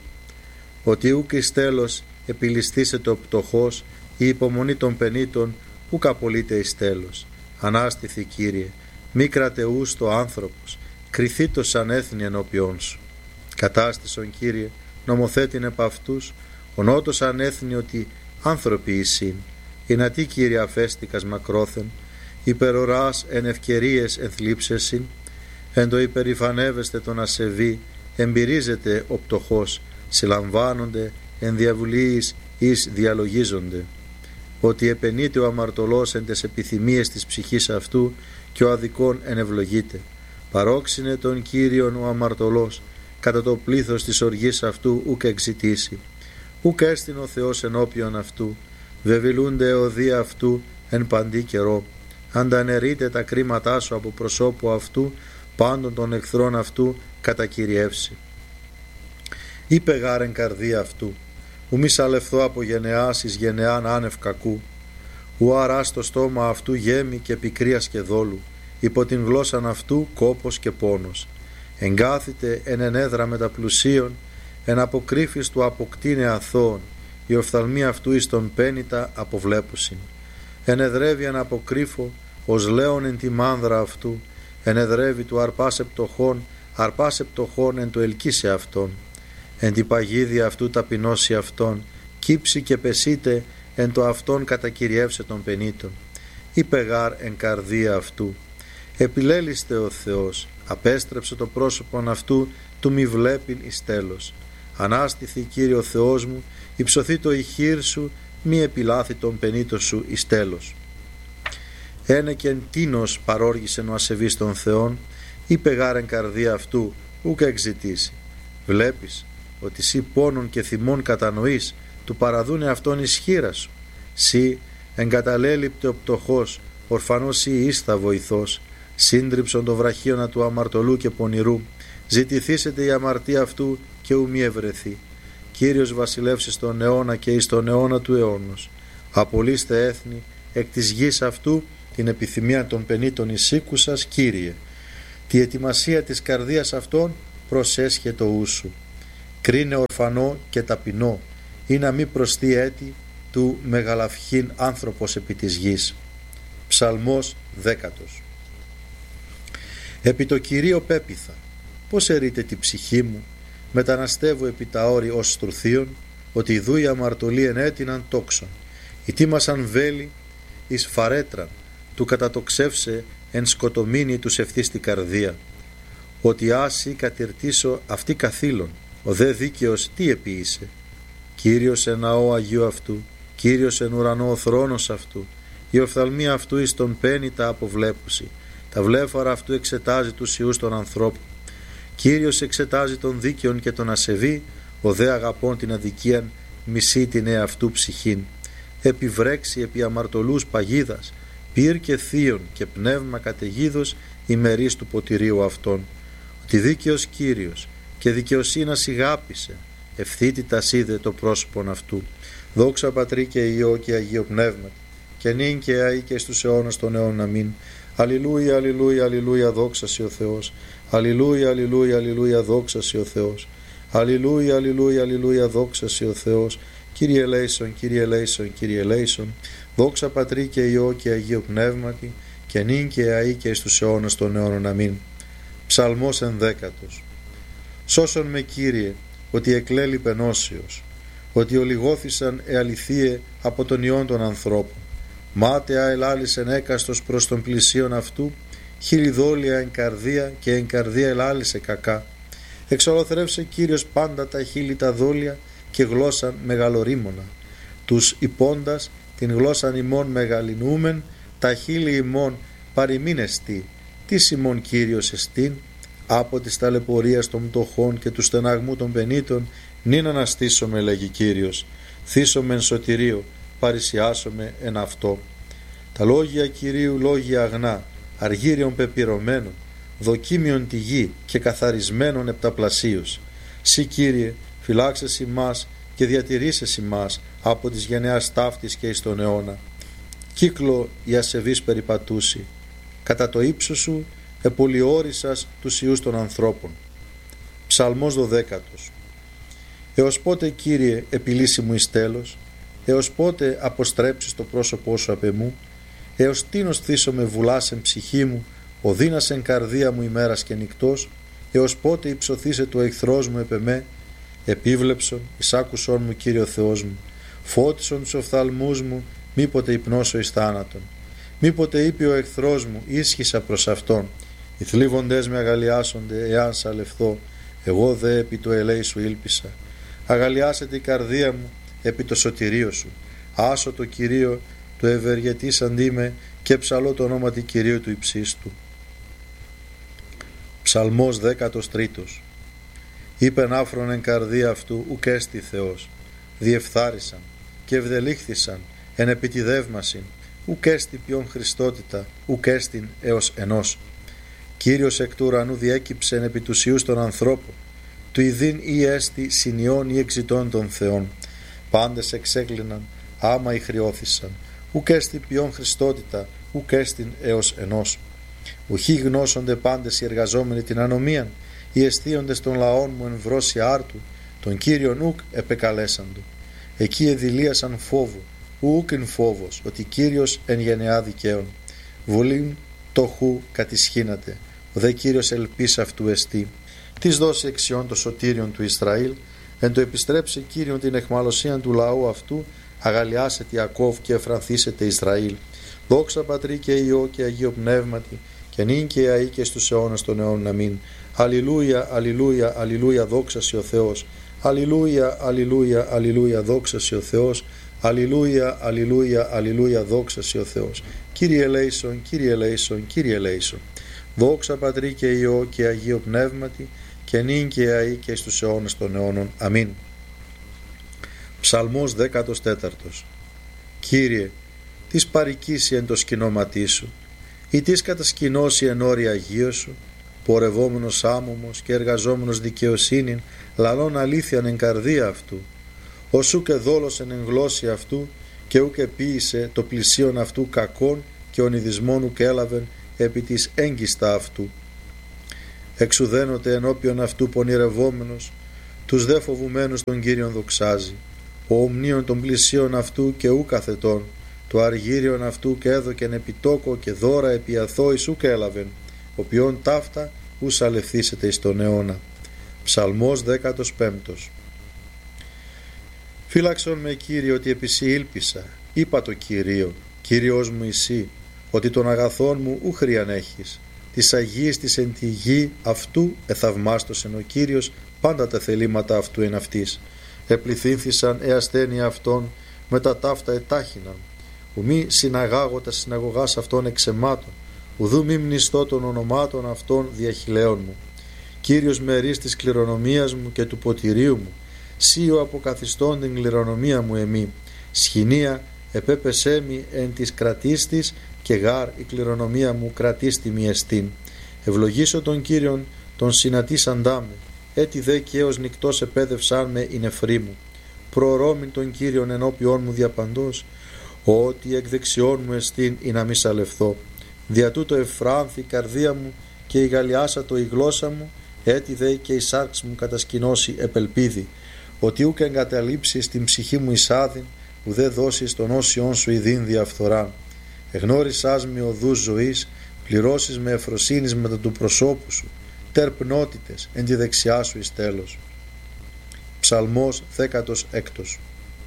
Speaker 3: Ότι ούκ εις τέλος επιληστήσεται ο πτωχός, η υπομονή των πενήτων ούκ απολύται εις τέλος. Ανάστηθη, Κύριε, μη κρατεούς το άνθρωπος, κριθήτως σαν έθνη ενώπιόν σου. Κατάστησον, Κύριε, νομοθέτην επ' αυτούς, ο νότος ανέθνη ότι άνθρωποι εισήν. Ινατί, Κύριε, αφέστηκας μακρόθεν, υπεροράς εν ευκαιρίες εν θλίψεσιν, εν το υπερηφανεύεστε τον ασεβή, εμπειρίζεται ο πτωχός, συλλαμβάνονται εν διαβουλίης εις διαλογίζονται. Ότι επενείται ο αμαρτωλός εν τες επιθυμίες της ψυχής αυτού και ο αδικών ενευλογείται. Παρόξυνε τον Κύριον ο αμαρτωλός, κατά το πλήθος της οργής αυτού ουκ εξητήσει. Ουκ έστειν ο Θεός ενώπιον αυτού, βεβηλούνται εωδία αυτού εν παντή καιρό. Ανταναιρείται τα κρίματά σου από προσώπου αυτού, πάντων των εχθρών αυτού κατακυριεύσει. Είπε γάρεν καρδία αυτού, ου μη σαλευθώ από γενεάς εις γενεάν άνευ κακού, ου αράς το στόμα αυτού γέμη και πικρίας και δόλου, υπό την γλώσσαν αυτού κόπος και πόνος. Εγκάθητε εν ενέδρα μεταπλουσίων, εν αποκρύφης του αποκτήνε αθώων, η οφθαλμή αυτού εις τον πένητα αποβλέπουσιν. Ενεδρεύει εν αποκρύφω, ως λέον εν τη μάνδρα αυτού, ενεδρεύει του αρπάσε πτωχών, αρπάσε πτωχών εν το ελκύσε αυτόν. Εν τη παγίδια αυτού ταπεινώσει αυτόν, κύψει και πεσείτε εν το αυτόν κατακυριεύσε των πενήτων. Είπε γάρ εν καρδία αυτού, επιλέλιστε ο Θεός, απέστρεψε το πρόσωπον αυτού, του μη βλέπειν εις τέλος. Ανάστηθη, Κύριε ο Θεός μου, υψωθεί το ηχείρ σου, μη επιλάθη τον πενήτο σου εις τέλος. Ένεκεν τίνος παρόργησεν ο ασεβής των Θεών, είπε γάρ εν καρδία αυτού, ουκ εξητήσει. Βλέπεις ότι σύ πόνων και θυμών κατανοείς, του παραδούνε αυτόν εις χείρα σου. Σύ εγκαταλέλειπτε ο πτωχός, ορφανός σύ ήστα βοηθός, σύντριψον το βραχίωνα του αμαρτωλού και πονηρού, ζητηθήσετε η αμαρτία αυτού και ου μη ευρεθεί. Κύριος βασιλεύσει στον αιώνα και εις τον αιώνα του αιώνος. Απολύστε έθνη εκ της γης αυτού την επιθυμία των πενήτων εισήκουσας, Κύριε. Τη ετοιμασία της καρδίας αυτών προσέσχε το ου σου. Κρίνε ορφανό και ταπεινό, ή να μη προσθεί έτη του μεγαλαυχήν άνθρωπος επί της γης. Ψαλμός δέκατος. Επί το Κυρίο πέποιθα, πως ερείτε τη ψυχή μου, μεταναστεύω επί τα όρη ως στρουθίων, ότι ιδού η αμαρτωλή ενέτειναν τόξον, ητήμασαν βέλη εις φαρέτραν, του κατατοξεύσε εν σκοτομήνη τους ευθύς την καρδία, ότι άσυ κατηρτήσω αυτή καθήλων, ο δε δίκαιος τι επίησε. Κύριος εν ναό Αγίου αυτού, Κύριος εν ουρανό ο θρόνος αυτού, η οφθαλμία αυτού εις τον πένει τα αποβλέπουση, τα βλέφαρα αυτού εξετάζει τους ιούς των ανθρώπων. Κύριος εξετάζει τον δίκαιον και τον ασεβή, ο δε αγαπών την αδικίαν μισεί την εαυτού ψυχήν. Επιβρέξει επί αμαρτωλούς παγίδας, πυρ και θείον και πνεύμα καταιγίδος ημερής του ποτηρίου αυτών. Ότι δίκαιος Κύριος και δικαιοσύνας ηγάπησε, ευθύτητας είδε το πρόσωπον αυτού. Δόξα Πατρί και Υιό και Αγίο Πνεύματι, και νυν και αεί και στους αιώνας των αιώνων. Αμήν. Αλληλούια, αλληλούια, αλληλούια, δόξα σοι ο Θεός. Αλληλούια, αλληλούια, αλληλούια, δόξα σοι ο Θεός. Αλληλούια, αλληλούια, αλληλούια, δόξα σοι ο Θεός. Κύριε ελέησον, Κύριε ελέησον, Κύριε ελέησον. Δόξα Πατρί και Υιό και Αγίο Πνεύματι, και νυν και αεί και στους αιώνας των αιώνων. Αμήν. Ψαλμός ενδέκατος. Σώσον με, Κύριε, ότι εκλέλει πενώσιος, ότι ολιγώθησαν εαληθείε από τον ιόν των ανθρώπων. Μάταια ελάλησεν έκαστος προς τον πλησίον αυτού, χιλιδόλια εν καρδία και εν καρδία ελάλησε κακά. Εξολοθρεύσε Κύριος πάντα τα χείλη τα δόλια και γλώσσαν μεγαλορίμωνα. Τους υπόντας την γλώσσαν ημών μεγαλυνούμεν, τα χείλη ημών παροιμήν εστί. Τι ημών Κύριος εστίν, από της ταλαιπωρίας των πτωχών και του στεναγμού των πενήτων, νυν αναστήσομαι, λέγει Κύριος. Θύσομαι εν σωτηρίο, παρησιάσομαι εν αυτό. Τα λόγια Κυρίου λόγια αγνά, αργύριον πεπυρωμένων, δοκίμιον τη γη και καθαρισμένων επταπλασίως. Συ, Κύριε, φυλάξεσαι ημάς και διατηρήσεσαι ημάς από της γενεάς ταύτης και εις τον αιώνα. Κύκλο η ασεβής περιπατούσι, κατά το ύψος σου επολιόρισας τους ιούς των ανθρώπων. Ψαλμός δωδέκατος. Έως πότε, Κύριε, επιλύσει μου εις τέλος, έως πότε αποστρέψεις το πρόσωπό σου απ' εμού, έως τίνος θύσομαι βουλάς εν ψυχή μου, οδύνας εν καρδία μου ημέρας και νυκτός, έως πότε υψωθήσε το εχθρός μου επ' εμέ, επίβλεψον, εισάκουσον μου, Κύριο Θεός μου, φώτισον τους οφθαλμούς μου, μήποτε υπνώσω εις θάνατον. Μήποτε είπε ο εχθρός μου, ίσχυσα προς αυτόν, οι θλίβοντές με αγαλιάσονται, εάν σαλευθώ, εγώ δε επί το ελέη σου ήλπισα. Αγαλιάσετε η καρδία μου επί το σωτηρίο σου. Άσω το Κυρίο του ευεργετής αντί και ψαλώ το όνομα του Κυρίου του υψίστου. Ψαλμός δέκατος τρίτος. Είπεν άφρον εν καρδία αυτού ουκ έστι Θεός. Διεφθάρισαν και ευδελήχθησαν εν επιτιδεύμασιν, ουκ έστι ποιον Χριστότητα, ουκ έστιν έως ενός. Κύριος εκ του ουρανού διέκυψεν επί τους ιούς των ανθρώπων, του ιδίν ή έστι συνειών ή εξητών των Θεών. Πάντες εξέκλειναν, άμα ηχριώθησαν, ουκ έστι ποιον Χριστότητα, ουκ έστιν έως ενός. Ουχή γνώσονται πάντες οι εργαζόμενοι την ανομίαν, οι αισθίοντες των λαών μου εν βρώσει άρτου, τον Κύριον ουκ επεκαλέσαντο. Εκεί εδηλίασαν φόβο, ουκ εν φόβος, ότι Κύριος εν γενεά δικαίων. Βουλήν το χου κατησχύνατε, ο δε Κύριος ελπίς αυτού εστί. Της δώσει εξιών το σωτήριον του Ισραήλ, εν το επιστρέψει Κύριον την εχμαλωσίαν του λαού αυτού, αγαλιάσετε Ιακώβ και εφρανθήσετε Ισραήλ. Δόξα Πατρί και Υιό και Αγίο Πνεύματι, και νυν και αεί και στους αιώνας των αιώνων. Αμήν. Αλληλούια, αλληλούια, αλληλούια, δόξα σοι ο Θεός. Αλληλούια, αλληλούια, αλληλούια, δόξα σοι ο Θεός. Αλληλούια, αλληλούια, αλληλούια, δόξα σοι ο Θεός. Κύριε ελέησον, Κύριε ελέησον, Κύριε ελέησον. Δόξα Πατρί και Υιό και Αγίο Πνεύματι, και νυν και αεί και στους αιώνας των αιώνων. Αμήν. Ψαλμός δέκατος τέταρτος. Κύριε, τις παρικήσει εν το σκηνώματί σου, ή τις κατασκηνώσει εν όρη Αγίου σου, πορευόμενος άμωμος και εργαζόμενος δικαιοσύνην, λαλών αλήθειαν εν καρδία αυτού, ως ουκ εδόλωσεν εν γλώσση αυτού, και ουκ επίησε το πλησίον αυτού κακόν, και ονειδισμόν ουκ έλαβεν επί της έγκιστα αυτού. εξουδένωτε ενώπιον αυτού πονηρευόμενος, τους δε φοβουμένους τον Κύριον δοξάζει. Ο ομνίων των πλησίων αυτού και ου καθετών, το αργύριον αυτού και έδωκεν επιτόκο και δώρα επί αθώης ουκ έλαβεν, οποίον ταύτα ους αλευθύσετε εις τον αιώνα. Ψαλμός δέκατος πέμπτος. Φύλαξον με, Κύριε, ότι επί σοι ήλπισα, είπα το Κυρίο, Κύριος μου εσύ, ότι των αγαθών μου ου χρίαν έχεις. Της Αγίας της εν τη γη αυτού εθαυμάστος εν ο Κύριος, πάντα τα θελήματα αυτού εν αυτής. Επληθύνθησαν ε ασθένεια αυτών, με τα ταύτα ετάχυναν. Ουμή συναγάγω τα συναγωγάς αυτών εξαιμάτων, ουδού μη μνηστώ των ονομάτων αυτών διαχειλαίων μου. Κύριος μερής της κληρονομίας μου και του ποτηρίου μου, σίω αποκαθιστών την κληρονομία μου εμή. Σχοινία επέπεσέ μη εν της κρατίστης, και γάρ η κληρονομία μου κρατίστη μη εστίν. Ευλογήσω τον Κύριον τον συνατήσαντά με, έτι δε και έως νυκτός επέδευσάν με η νεφρή μου. Προρώμην τον Κύριον ενώπιόν μου διαπαντός, ότι εκ δεξιών μου εστίν ή να μη σαλευθώ. Δια τούτο ευφράνθη η καρδία μου και η γαλιάσατο η γλώσσα μου, έτι δε και η σάρξ μου κατασκηνώσει επελπίδη, ότι ούκ εγκαταλείψεις την ψυχή μου εισάδην, ουδέ δώσεις τον όσιον σου ειδήν διαφθοράν. Εγνώρισάς με οδούς ζωής, πληρώσεις με ευφροσύνης μετά του προσώπου σου, τερπνότητες εν τη δεξιά σου εις τέλος. Ψαλμός δέκατος έκτος.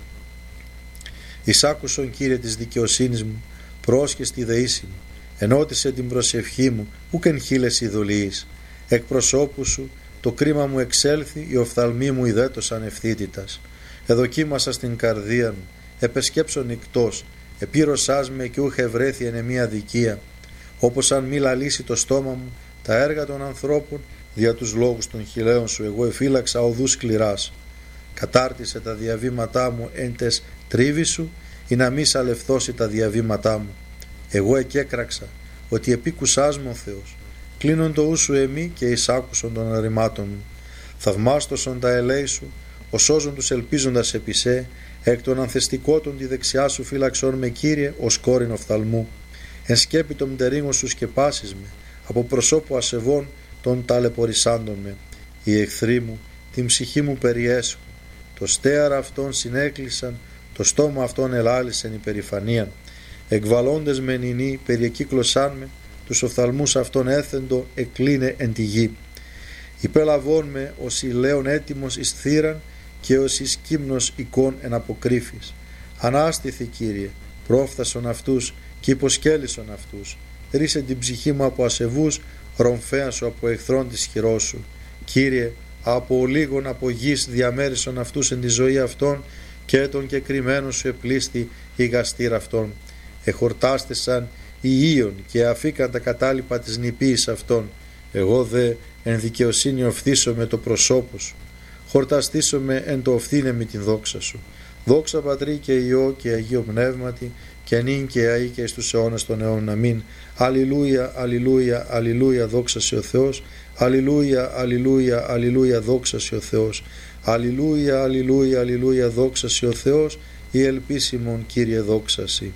Speaker 3: Εισάκουσον, Κύριε, της δικαιοσύνης μου, πρόσχες τη δεήση μου, ενώτισε την προσευχή μου, ούκ εν χείλες ειδωλίης. Εκ προσώπου σου το κρίμα μου εξέλθει, οι οφθαλμοί μου ιδέτωσαν ευθύτητας. Εδοκίμασα στην καρδία μου, επεσκέψω νυκτός, επήρωσάς με και ούχε βρέθη εν εμία δικία. Όπως αν μη λαλήσει το στόμα μου τα έργα των ανθρώπων, δια τους λόγους των χιλέων σου εγώ εφύλαξα οδούς σκληράς. Κατάρτισε τα διαβήματά μου εν τες τρίβη σου, ή να μη σαλευθώσει τα διαβήματά μου. Εγώ εκέκραξα ότι επίκουσάς μου ο Θεός. Κλείνον το ου σου εμεί και εισάκουσον των αρρημάτων μου. Θαυμάστοσον τα ελέη σου, οσόζον τους ελπίζοντας επί σε, εκ των ανθεστικότων τη δεξιά σου φύλαξον με, Κύριε, ως κόρην οφθαλμού. Εν σκέπη των μτερίγων σου σκεπάσεις με, από προσώπου ασεβών των ταλαιπωρησάντων με. Οι εχθροί μου την ψυχή μου περιέσχουν, το στέαρα αυτών συνέκλεισαν, το στόμα αυτών ελάλησεν υπερηφανίαν. Εκβαλώντες με νηνή περιεκύκλωσάν με, τους οφθαλμούς αυτών έθεντο εκλίνε εν τη γη. Υπελαβών με ως ηλέον έτοιμος εις θύραν και ως εις κύμνος εικόν εν αποκρύφης. Ανάστηθη, Κύριε, πρόφθασον αυτούς και υποσκέλισον αυτούς. Ρίσε την ψυχή μου από ασεβούς, ρομφέαν σου από εχθρών της χειρός σου. Κύριε, από λίγων από γης διαμέρισον αυτούς εν τη ζωή αυτών, και τον κεκριμένο σου επλήστη η γαστήρα αυτών. Εχορτάστησαν οι ίων και αφήκαν τα κατάλοιπα της νηπίης αυτών. Εγώ δε εν δικαιοσύνη οφθήσω με το προσώπο σου. Χορταστήσω με εν το οφθήνε με την δόξα σου. Δόξα Πατρί και Υιό και Αγίο Πνεύματι, και νυν και αεί και εις τους αιώνας των αιώνων. Αμήν. Αλληλούια, αλληλούια, αλληλούια, δόξα σε ο Θεός. Αλληλούια, αλληλούια, αλληλούια, δόξα σε ο Θεός. Αλληλούια, αλληλούια, αλληλούια, δόξα σε ο Θεός. Η ελπίσιμον, Κύριε, δόξα σοι.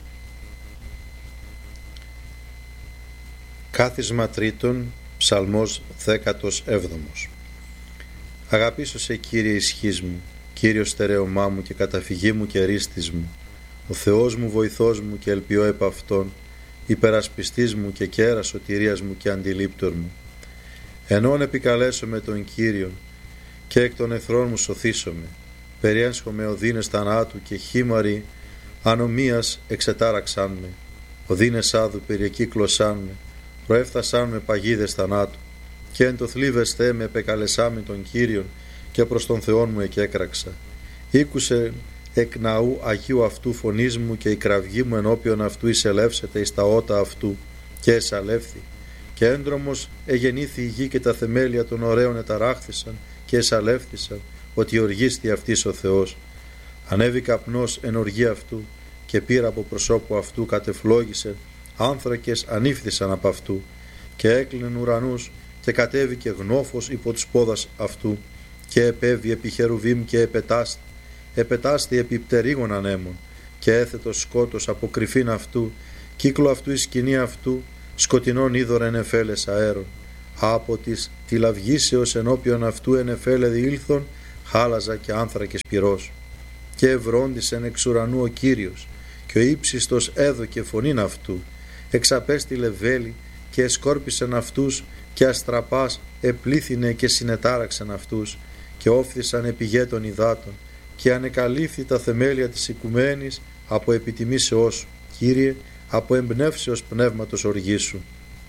Speaker 3: Κάθισμα τρίτον, ψαλμός δέκατος έβδομος. Αγαπήσω σε, Κύριε, ισχύς μου, Κύριος στερέωμά μου και καταφυγή μου και ρίστης μου, ο Θεός μου, βοηθός μου και ελπιώ επ' Αυτόν, υπερασπιστής μου και κέρας σωτηρίας μου και αντιλήπτορ μου. Ενών επικαλέσω με τον Κύριον και εκ των εχθρών μου σωθήσομαι. Περιέσχομαι οδύνες θανάτου και χήμαροι ανομίας εξετάραξάν με. Οδύνες άδου περιεκύκλωσάν με, προέφθασάν με παγίδες θανάτου. Και εν το θλίβες Θεέ με επεκαλεσάμι τον Κύριον και προς τον Θεόν μου εκέκραξα. Ήκουσε εκ ναού Αγίου αυτού φωνής μου και η κραυγή μου ενώπιον αυτού εισελεύσεται εις τα ότα αυτού και εσαλεύθη. Και έντρομος εγεννήθη η γη και τα θεμέλια των ωραίων εταράχθησαν και εσαλεύθησαν, ότι οργίστη αυτής ο Θεός. Ανέβη καπνός εν οργή αυτού και πήρα από προσώπου αυτού κατεφλόγησε, άνθρακες ανήφθησαν από αυτού και έκλεινεν ουρανούς και κατέβηκε γνώφος υπό τους πόδας αυτού και επέβη επί χερουβίμ και επετάστη, επετάστη επί πτερίγων ανέμων και έθετος σκότος από κρυφήν αυτού, κύκλο αυτού η σκηνή αυτού, σκοτεινών είδωρεν εφέλες αέρων. από της τηλαυγήσεως ενώπιον αυτού ενεφέλε διήλθον χάλαζα και άνθρακες πυρός. Και ευρώντισεν εξ ουρανού ο Κύριος, και ο ύψιστος έδωκε φωνήν αυτού, εξαπέστειλε βέλη και εσκόρπισεν αυτούς, και αστραπάς επλήθυνε και συνετάραξεν αυτούς, και όφθησαν επιγέ των υδάτων, και ανεκαλύφθη τα θεμέλια της οικουμένης από επιτιμήσεώς σου, Κύριε, από εμπνεύσεως πνεύματος οργής σου.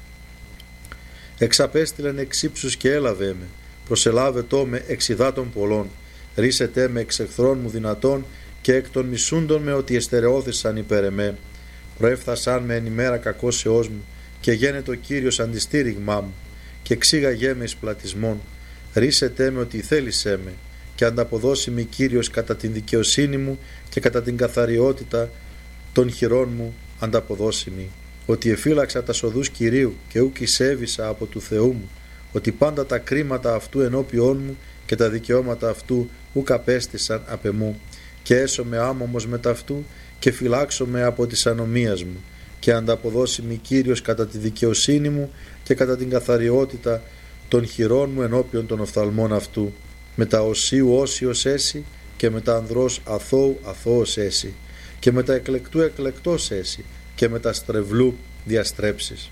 Speaker 3: Εξαπέστειλεν εξ ύψους και έλαβε με, προσελάβετό με εξ υδάτων πολλών, ρίσετε με εξ εχθρών μου δυνατών, και εκ των μισούντων με ότι εστερεώθησαν υπέρ εμέ. Προέφθασαν με εν ημέρα κακώσεώς μου, και γένετο ο Κύριος αντιστήριγμά μου, και εξήγαγέ με εις πλατισμόν. Ρίσετε με ότι θέλησέ με, και ανταποδώσει με Κύριος κατά την δικαιοσύνη μου και κατά την καθαριότητα των χειρών μου ανταποδώσει μη. Ότι εφύλαξα τα σοδούς Κυρίου και ούκ εισέβησα από του Θεού μου, ότι πάντα τα κρίματα αυτού ενώπιόν μου και τα δικαιώματα αυτού ούκ απέστησαν απ' εμού, και έσωμαι άμωμος μετ' αυτού και φυλάξομαι από της ανομίας μου, και ανταποδώσει μη Κύριος κατά τη δικαιοσύνη μου και κατά την καθαριότητα των χειρών μου ενώπιον των οφθαλμών αυτού. Μετά οσίου όσιος έσυ, και μετά ανδρός αθώου αθώος έσυ, και μετά εκλεκτού εκλεκτός έσυ, και μετά στρεβλού διαστρέψεις.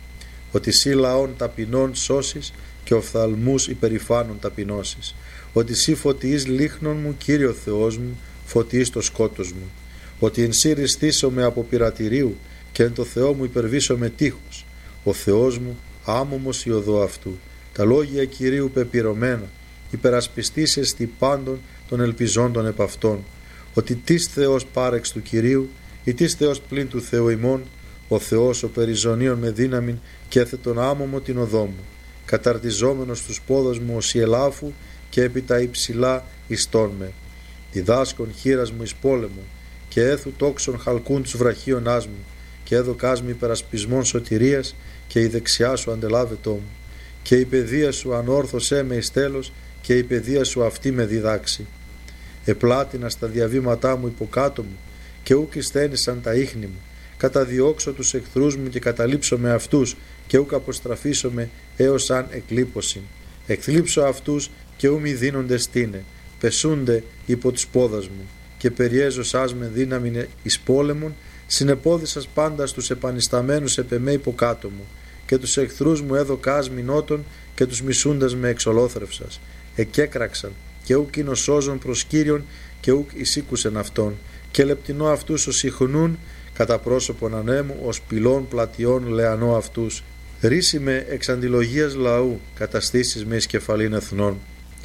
Speaker 3: Ότι σύ λαών ταπεινών σώσεις, και οφθαλμούς υπερηφάνων ταπεινώσεις. Ότι σύ φωτιείς λίχνων μου, Κύριο Θεός μου, φωτιείς το σκότος μου. Ότι εν σύ ριστήσομαι από πειρατηρίου, και εν το Θεό μου υπερβήσομαι τείχος. Ο Θεός μου άμωμος η οδό αυτού. Τα λόγια Κυρίου πεπυρωμένα, υπερασπιστής εστι πάντων των ελπιζόντων επ' αυτών. Ότι τις Θεός πάρεξ του Κυρίου, ή τις Θεός πλην του Θεού ημών, ο Θεός ο περιζωνίων με δύναμην, και έθε τον άμωμο την οδό μου. Καταρτιζόμενος στους πόδος μου ως η ελάφου, και επί τα υψηλά ιστών με. Διδάσκον χείρας μου εις πόλεμο, και έθου τόξον χαλκούν τους βραχίωνάς μου, και έδωκάς μου υπερασπισμών σωτηρίας, και η δεξιά σου αντελάβετό μου. Και η παιδεία σου ανόρθωσέ με εις τέλος, και η παιδεία σου αυτή με διδάξει. Επλάτινα στα διαβήματά μου υποκάτω μου, και ούκ εισθένησαν τα ίχνη μου. Καταδιώξω τους εχθρούς μου και καταλήψω με αυτούς, και ούκ αποστραφήσω με έως αν εκλείπωσιν. Εκθλίψω αυτούς και ου μη δίνονται στήνε, πεσούνται υπό τους πόδας μου, και περιέζωσάς με δύναμην εις πόλεμον, συνεπόδισας πάντα στους επανισταμένους επ' εμέ υποκάτω μου, και τους εχθρούς μου έδωκάς μηνότων, και τους μισούντας με εξολόθρευσας. Εκέκραξαν, και ούκ είναι σώζον προς Κύριον, και ούκ εισήκουσεν αυτόν, και λεπτινώ αυτούς ως ιχνούν, κατά πρόσωπον ανέμου, ως πυλών πλατιών λεανώ αυτούς. Ρίση με εξ αντιλογίας λαού, καταστήσεις με εις κεφαλήν εθνών.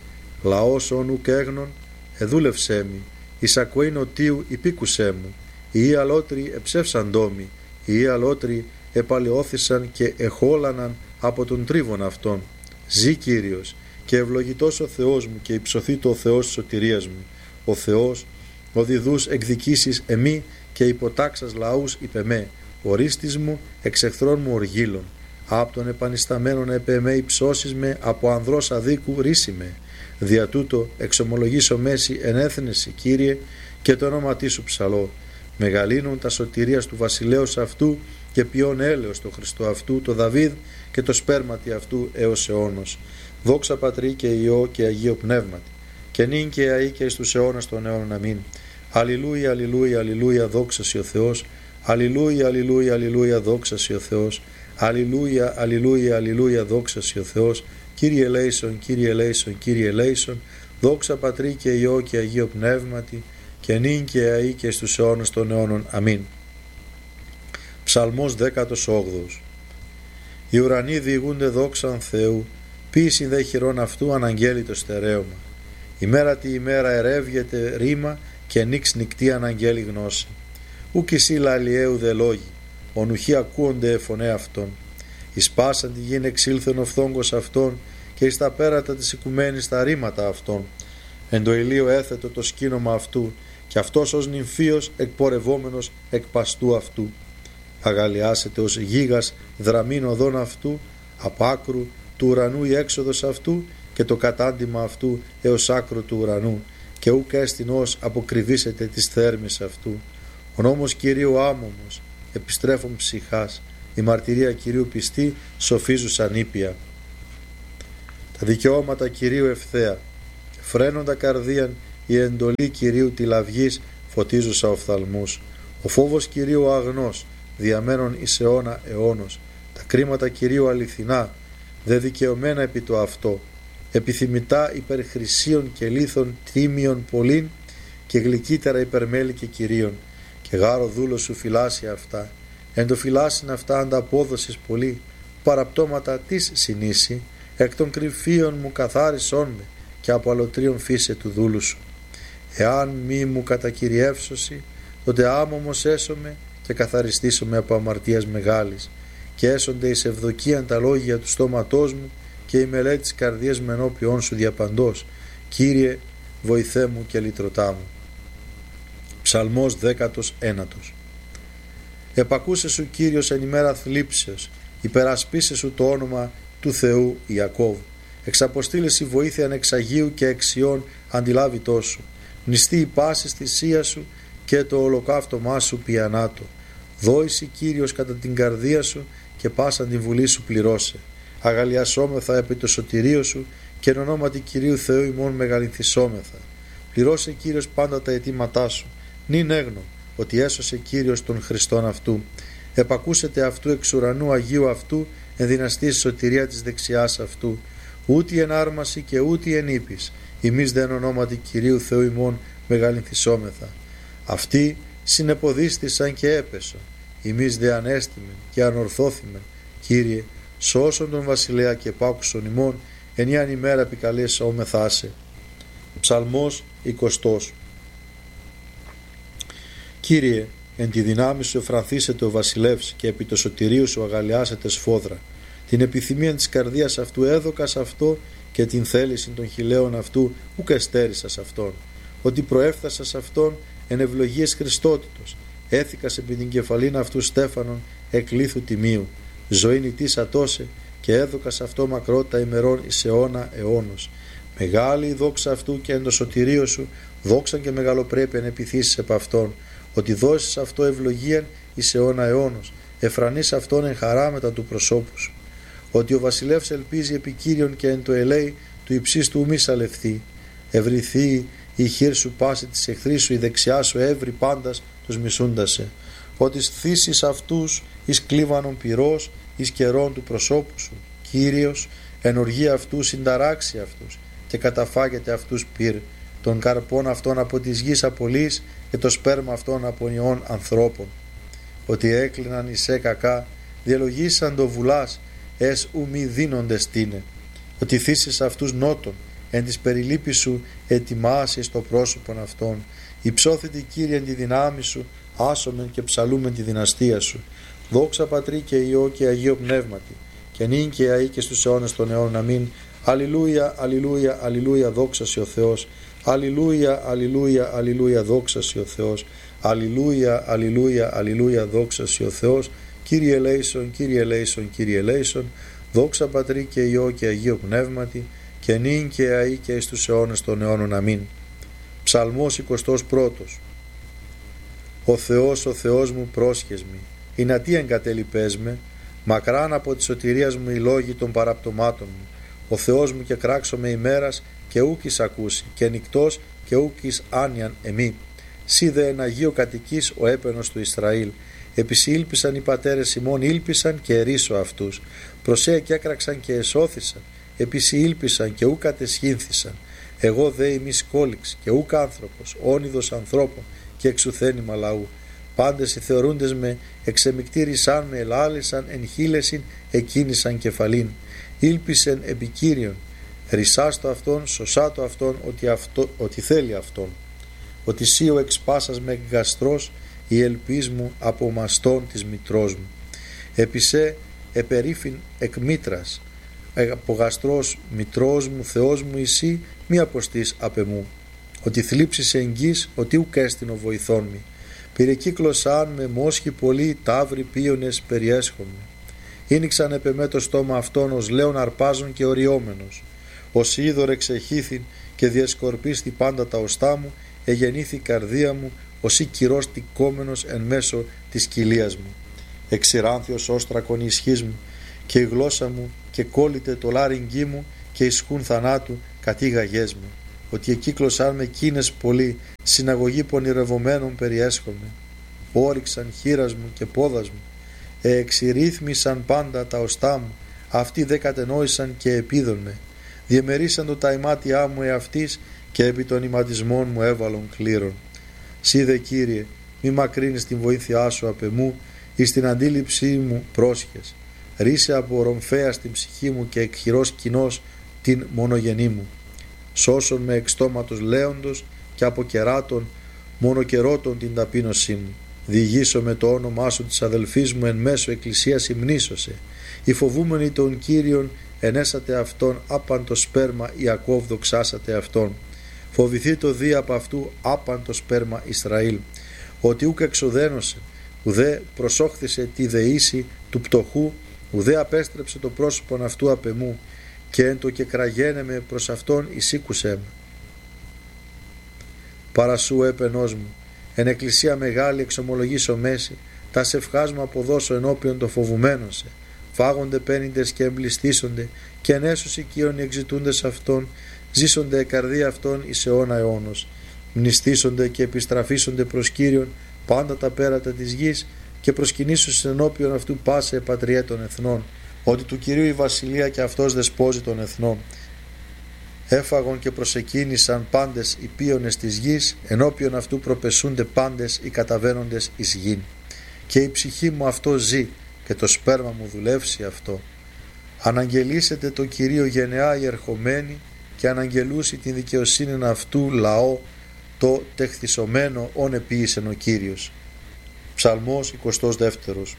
Speaker 3: Λαός όν ουκ έγνων, εδούλευσέ μη, εις ακουήν οτίου υπήκουσέ μου. Οι αλότροι εψεύσαντό μη, οι αλότροι επαλαιώθησαν και εχόλαναν από τον τρίβον αυτών. Ζή Κύριος, και ευλογητός ο Θεός μου, και υψωθήτω ο Θεός της σωτηρίας μου. Ο Θεός, ο διδούς εκδικήσεις εμεί, και υποτάξας λαούς υπ' εμέ. Ορίστης μου, εξ εχθρών μου οργύλων. Απ' των επανισταμένων επ' εμέ υψώσεις με, από ανδρός αδίκου ρίση με. Δια τούτο εξομολογήσω μέση ενέθνεση, Κύριε, και το όνομα σου ψαλώ. Μεγαλύνουν τα σωτηρίας του βασιλέως αυτού, και ποιον έλεος το Χριστό αυτού, το Δαβίδ, και το σπέρματι αυτού έως αιώνος. Δόξα Πατρί και Υιό και Αγίο Πνεύματι, και νυν και αεί και εις τους αιώνας των αιώνων. Αμήν. Αλληλούια, αλληλούια, αλληλούια, δόξα σοι ο Θεός. Αλληλούια, αλληλούια, αλληλούια, δόξα σοι ο Θεός. Αλληλούια, αλληλούια, αλληλούια, δόξα σοι ο Θεός. Κύριε ελέησον, Κύριε ελέησον, Κύριε ελέησον. Δόξα Πατρί και Υιό και Αγίο Πνεύματι, και νυν και αεί και εις τους αιώνας των αιώνων. Αμήν. Ψαλμός δέκατος όγδοος. Οι ουρανοί διηγούνται δόξαν Θεού, ποίησιν δε χειρών αυτού αναγγέλει το στερέωμα. Ημέρα τη ημέρα ερεύγεται ρήμα, και νύξ νυκτή αναγγέλει γνώση. Ούκ εσύ λαλιαίου δε λόγοι, ονουχοί ακούονται φωνέ αυτών. Εις πάσαν τη γην εξήλθεν ο φθόγκος αυτών, και εις τα πέρατα της οικουμένης τα ρήματα αυτών. Εν το ηλίο έθετο το σκήνομα αυτού, και αυτός ως νυμφίος εκπορευόμενος εκ παστού αυτού. Αγαλιάσετε ως γίγας δραμήν οδόν αυτού, απ' άκρου του ουρανού η έξοδος αυτού, και το κατάντημα αυτού έως άκρου του ουρανού, και ούκ έστιν ως αποκριβήσετε τις θέρμες αυτού. Ο νόμος Κυρίου άμωμος, επιστρέφων ψυχάς, η μαρτυρία Κυρίου πιστή, σοφίζουσαν ήπια. τα δικαιώματα Κυρίου ευθέα, φρένοντα καρδίαν η εντολή Κυρίου τηλαυγής φωτίζουσα οφθαλμούς, ο φόβος Κυρίου αγνός, διαμένων εις αιώνα αιώνος, τα κρίματα Κυρίου αληθινά, δε δικαιωμένα επί το αυτό, επιθυμητά υπερ χρυσίων και λίθων τίμιων πολλήν και γλυκύτερα υπερμέλη και Κυρίων, και γάρο δούλος σου φυλάσει αυτά, εν το φυλάσιν αυτά ανταπόδοσης πολύ, παραπτώματα της συνήσει, εκ των κρυφίων μου καθάρισόν με και από αλωτρίων φύσε του δούλου σου. Εάν μη μου κατακυριεύσωση, τότε άμωμος έσωμε και καθαριστήσομαι από αμαρτίας μεγάλης, και έσονται εις ευδοκίαν τα λόγια του στόματός μου και η μελέτη της καρδίας με ενώπιόν σου διαπαντός. Κύριε, βοηθέ μου και λυτρωτά μου. Ψαλμός δέκατος ένατος. Επακούσε σου Κύριος εν ημέρα θλίψεως, υπερασπίσε σου το όνομα του Θεού Ιακώβ. Εξαποστήλες η βοήθεια ανεξαγίου και εξιών αντιλάβει τόσο. Νηστεί η πάση θυσία σου και το ολοκαύτωμά σου πιανάτο. Δόηση Κύριος κατά την καρδία σου και πάσαν την βουλή σου πληρώσε. Αγαλιασόμεθα επί το σωτηρίο σου και εν ονόματι Κυρίου Θεού ημών μεγαλυνθισόμεθα. Πληρώσε Κύριος πάντα τα αιτήματά σου. Νην έγνω ότι έσωσε Κύριος των Χριστών αυτού. Επακούσετε αυτού εξ ουρανού Αγίου αυτού, εν δυναστή σωτηρία της δεξιάς αυτού. Ούτε εν άρμαση και ούτε εν ύπης, ημείς δε εν ονόματι Κυρίου Θεού ημών μεγαλυνθισόμεθα. Αυτοί συνεποδίστησαν και έπεσαν, ημείς δε ανέστημεν και ανορθώθημεν. Κύριε, σώσον τον βασιλέα και πάκουσον ημών, ενίαν ημέρα επικαλέσαόμεθά σε. Ψαλμός εικοστός. Κύριε, εν τη δυνάμει σου εφρανθήσετε ο βασιλεύς και επί το σωτηρίου σου αγαλιάσετε σφόδρα. Την επιθυμία της καρδίας αυτού έδωκας αυτό και την θέληση των χιλέων αυτού ουκ εστέρισας αυτόν. Ότι προέφθασας αυτόν εν ευλογίες Χριστότητος, έθηκας επί την κεφαλήν αυτού στέφανον εκλήθου τιμίου. Ζωήν ητής ατώσε και έδωκας αυτό μακρότητα ημερών εις αιώνα αιώνος. Μεγάλη η δόξα αυτού και εν το σωτηρίο σου, δόξαν και μεγαλοπρέπειαν επιθύσεις επ' αυτόν. Ότι δώσεις αυτό ευλογίαν εις αιώνα αιώνος, εφρανείς αυτόν εν χαρά μετά του προσώπου σου. Ότι ο βασιλεύς ελπίζει επί Κύριον και εν το ελέη του υψίστου μη σαλευθεί. Ευρυθεί η χείρ σου πάση της εχθρής σου, η δεξιά σου έβρι πάντας τους μισούντασε. Ότι θύσεις αυτούς εις κλίβανον πυρός, εις καιρών του προσώπου σου. Κύριος εν οργή αυτού συνταράξει αυτούς και καταφάγεται αυτούς πυρ, των καρπών αυτών από της γης απολύς και το σπέρμα αυτών από ιών ανθρώπων. Ότι έκλειναν εις σε κακά, διαλογήσαν το βουλάς, εσ ου μη δίνονται στήνε. Ότι θύσεις αυτούς νότων, εν της περιλήπης σου ετοιμάσεις το πρόσωπον αυτών. Υψώθητη Κύριε εν τη δυνάμει σου, άσομεν και ψαλούμεν τη δυναστεία σου. Δόξα Πατρί και Υιό και Αγίο Πνεύματι, και νυν και αεί και στους αιώνες των αιώνων. Αμήν. Αλληλούια, αλληλούια, αλληλούια, δόξα σοι ο Θεός. Αλληλούια, αλληλούια, αλληλούια, δόξα σοι ο Θεός. Αλληλούια, αλληλούια, αλληλούια, δόξα σοι ο Θεός. Κύριε ελέησον, Κύριε ελέησον, Κύριε ελέησον. Δόξα Πατρί και Υιό και Αγίο Πνεύματι, και νυν και αεί και εις τους αιώνες των αιώνων. Αμήν. Ψαλμός εικοστός πρώτος. Ο Θεός, ο Θεός μου πρόσχες μη, εινά τι εγκατέλειπές με, μακράν από τη σωτηρίας μου οι λόγοι των παραπτωμάτων μου. Ο Θεός μου και κράξομαι ημέρας και ούκης ακούσει, και νυκτός και ούκης άνοιαν εμή. Σύ δε εν Αγίο κατοικείς ο έπαινος του Ισραήλ. Επισή ήλπισαν οι πατέρες ημών, ήλπισαν και ερίσω αυτούς. Προσέ και έκραξαν και εσώθησαν. Επισή ήλπισαν και ούκ κατεσχύνθησαν. Εγώ δε ημί σκόλιξ και ούκ άνθρωπος, όνειδος ανθρώπων και εξουθένημα λαού. Πάντες οι θεωρούντες με εξεμικτήρισαν με ελάλησαν, ενχύλεσιν εκκίνησαν κεφαλήν. Ήλπισεν επί Κύριον, ρισάς το αυτόν, σωσά το αυτόν, ότι, αυτό, ότι θέλει αυτόν. Ότι σύ ο εξπάσας με γαστρός, η ελπίς μου από μαστών της μητρός μου. Επισέ επερίφην εκ μήτρας, από γαστρός μητρός μου, Θεός μου εσύ, μη αποστείς απ' εμού. Ότι θλίψεις εγγύς, ότι ουκ έστειν ο βοηθόν μη. Πυρεκύκλωσαν με μόσχοι πολλοί, ταύροι πίονες περιέσχον με. Ήνιξαν επ' εμέ το στόμα αυτόν, ως λέον αρπάζων και οριόμενος. Ως είδωρ εξεχήθην και διασκορπίστη πάντα τα οστά μου, εγεννήθη η καρδία μου, ως ή κυρός τικόμενος εν μέσω της κοιλίας μου. Εξηράνθιος όστρακον η ισχύς μου, και η γλώσσα μου και κόλλητε το λάριγγί μου, και ισχούν θανάτου κατήγαγές με, ότι εκύκλωσαν με κίνες πολύ, συναγωγή πονηρευομένων περιέσχομαι. Όριξαν χείρας μου και πόδας μου, εξηρύθμισαν πάντα τα οστά μου, αυτοί δε κατενόησαν και επίδον με. Διεμερίσαν το τα ημάτια μου εαυτής και επί των ηματισμών μου έβαλον κλήρων. Σύ δε Κύριε, μη μακρύνεις την βοήθειά σου απ' εμού, εις την αντίληψή μου πρόσχες. Ρίσε από ρομφαία στην ψυχή μου και εκχειρός κοινός την μονογενή μου. Σώσον με εξ στόματος λέοντος και από κεράτων μονοκερότων την ταπείνωσή μου. Διηγήσω με το όνομά σου της αδελφής μου εν μέσω εκκλησίας υμνήσωσε. Οι φοβούμενοι των Κύριων ενέσατε αυτόν άπαν το σπέρμα Ιακώβ δοξάσατε αυτόν. Φοβηθεί το δι από αυτού άπαν το σπέρμα Ισραήλ. Ότι ούκ εξοδένωσε, ουδέ προσόχθησε τη δεήση του πτωχού, ουδέ απέστρεψε το πρόσωπον αυτού απ' εμού, και εν το και κραγένε με προς αυτόν εισήκουσέ με. Παρασού έπαινός μου, εν εκκλησία μεγάλη εξομολογήσω μέση, τα σευχάς μου αποδώσω ενώπιον το φοβουμένων σε. Φάγονται πένιντες και εμπληστήσονται, και εν έσους οικείων οι εξητούντες αυτών, ζήσονται καρδία αυτών εις αιώνα αιώνος. Μνηστήσονται και επιστραφήσονται προς Κύριον πάντα τα πέρατα της γης, και προσκυνήσουν ενώπιον αυτού πάσε πατριέ των εθνών, ότι του Κυρίου η βασιλεία και αυτός δεσπόζει των εθνών. Έφαγον και προσεκίνησαν πάντες οι πίονες της γης, ενώπιον αυτού προπεσούνται πάντες οι καταβαίνοντες εις γην. Και η ψυχή μου αυτό ζει, και το σπέρμα μου δουλεύσει αυτό. Αναγγελίσετε το Κυρίο γενεά οι ερχομένοι, και αναγγελούσι την δικαιοσύνη αυτού λαό, το τεχθισωμένο όν επίησεν ο Κύριος. Ψαλμός εικοστός δεύτερος.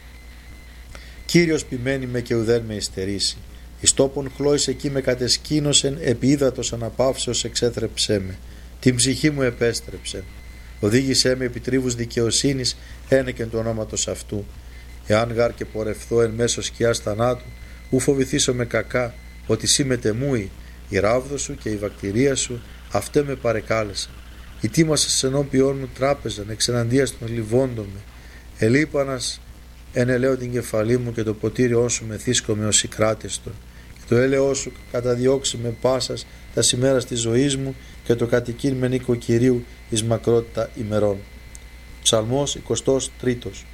Speaker 3: Κύριος ποιμένη με και ουδέν με υστερήσει. Εις τόπον χλώης εκεί με κατεσκήνωσεν, επί ύδατος αναπαύσεως εξέθρεψέ με. Την ψυχή μου επέστρεψε. Οδήγησέ με επί τρίβους δικαιοσύνης, ένεκεν του ονόματος αυτού. Εάν γάρ και πορευθώ εν μέσω σκιάς θανάτου, ου φοβηθήσω με κακά, ότι σύ μετεμούει, η ράβδο σου και η βακτηρία σου, αυτέ με παρεκάλεσαν. Ητήμασες ενώπιόν μου τράπεζαν, εξεναντίας των λιβόντων με. Ελείπανας εν ελέω την κεφαλή μου, και το ποτήριό σου μεθύσκομαι ως ικράτιστον. Και το έλεό σου καταδιώξει με πάσας τα σημέρας της ζωής μου, και το κατοικήν με νίκο Κυρίου εις μακρότητα ημερών. Ψαλμός εικοστός τρίτος.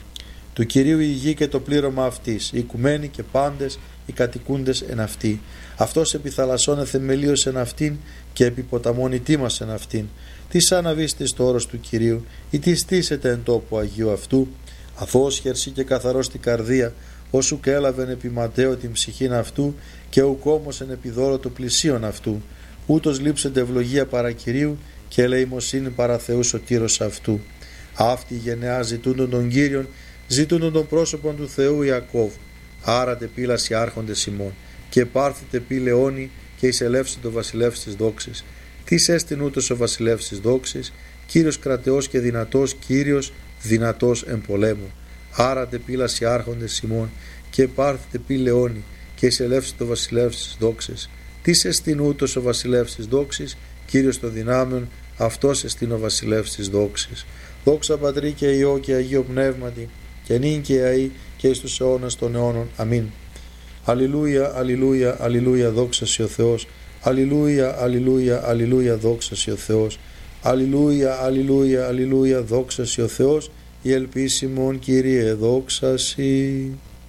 Speaker 3: Του Κυρίου η γη και το πλήρωμα αυτής, οι οικουμένοι και πάντες οι κατοικούντες εν αυτή. Αυτός επί θαλασσών εθεμελίωσε εν αυτήν, και επί ποταμών ητήμασε εν αυτήν. Τι σαν να βήστε στο όρος του Κυρίου, ή τι στήσετε εν τόπο Αγίου αυτού. Αθώος χερσί και καθαρός την καρδία, όσου και έλαβεν επί ματέο την ψυχήν αυτού, και ουκ όμως εν επιδόρω το πλησίον αυτού. Ούτως λείψετε ευλογία παρά Κυρίου, και ελεημοσύνη παρά Θεού σωτήρος αυτού. Αυτή η γενεά ζητούντον τον Κύριον, ζητούντον τον πρόσωπον του Θεού Ιακώβ. Άρατε πύλαση άρχοντες ημών, και πάρθητε πύ λεόνι, και εισελεύσετε το βασιλεύς της δόξης. Τις έστειν ούτως ο βασιλεύς της δόξης, Κύριος κρατεός και δυνατός, Κύριος δυνατός εν πολέμου. Άρατε πύλαση άρχοντες ημών, και πάρθητε πύ λεόνι, και εισελεύσετε το βασιλεύς της δόξης. Τις έστειν ούτως ο βασιλεύς της δόξης, Κύριος των δυνάμεων, αυτός εστίν ο βασιλεύς της δόξης. Δόξα Πατρί και Υιό και Αγίο Πνεύματι, και νυν και αεί και εις τους αιώνας των αιώνων. Αμήν. Αλληλούια, αλληλούια, αλληλούια, δόξα σοι ο Θεός. Αλληλούια, αλληλούια, αλληλούια, δόξα σοι ο Θεός. Αλληλούια, αλληλούια, αλληλούια, δόξα σοι ο Θεός. Η ελπίσιμον Κύριε, δόξα σοι.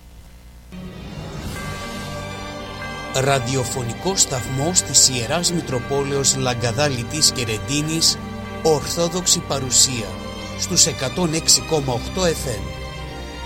Speaker 2: Ραδιοφωνικό σταθμός της Ιεράς Μητροπόλεως Λαγκαδά Λιτής και Ρεντίνης, Ορθόδοξη Παρουσία, στους εκατόν έξι κόμμα οκτώ εφ εμ.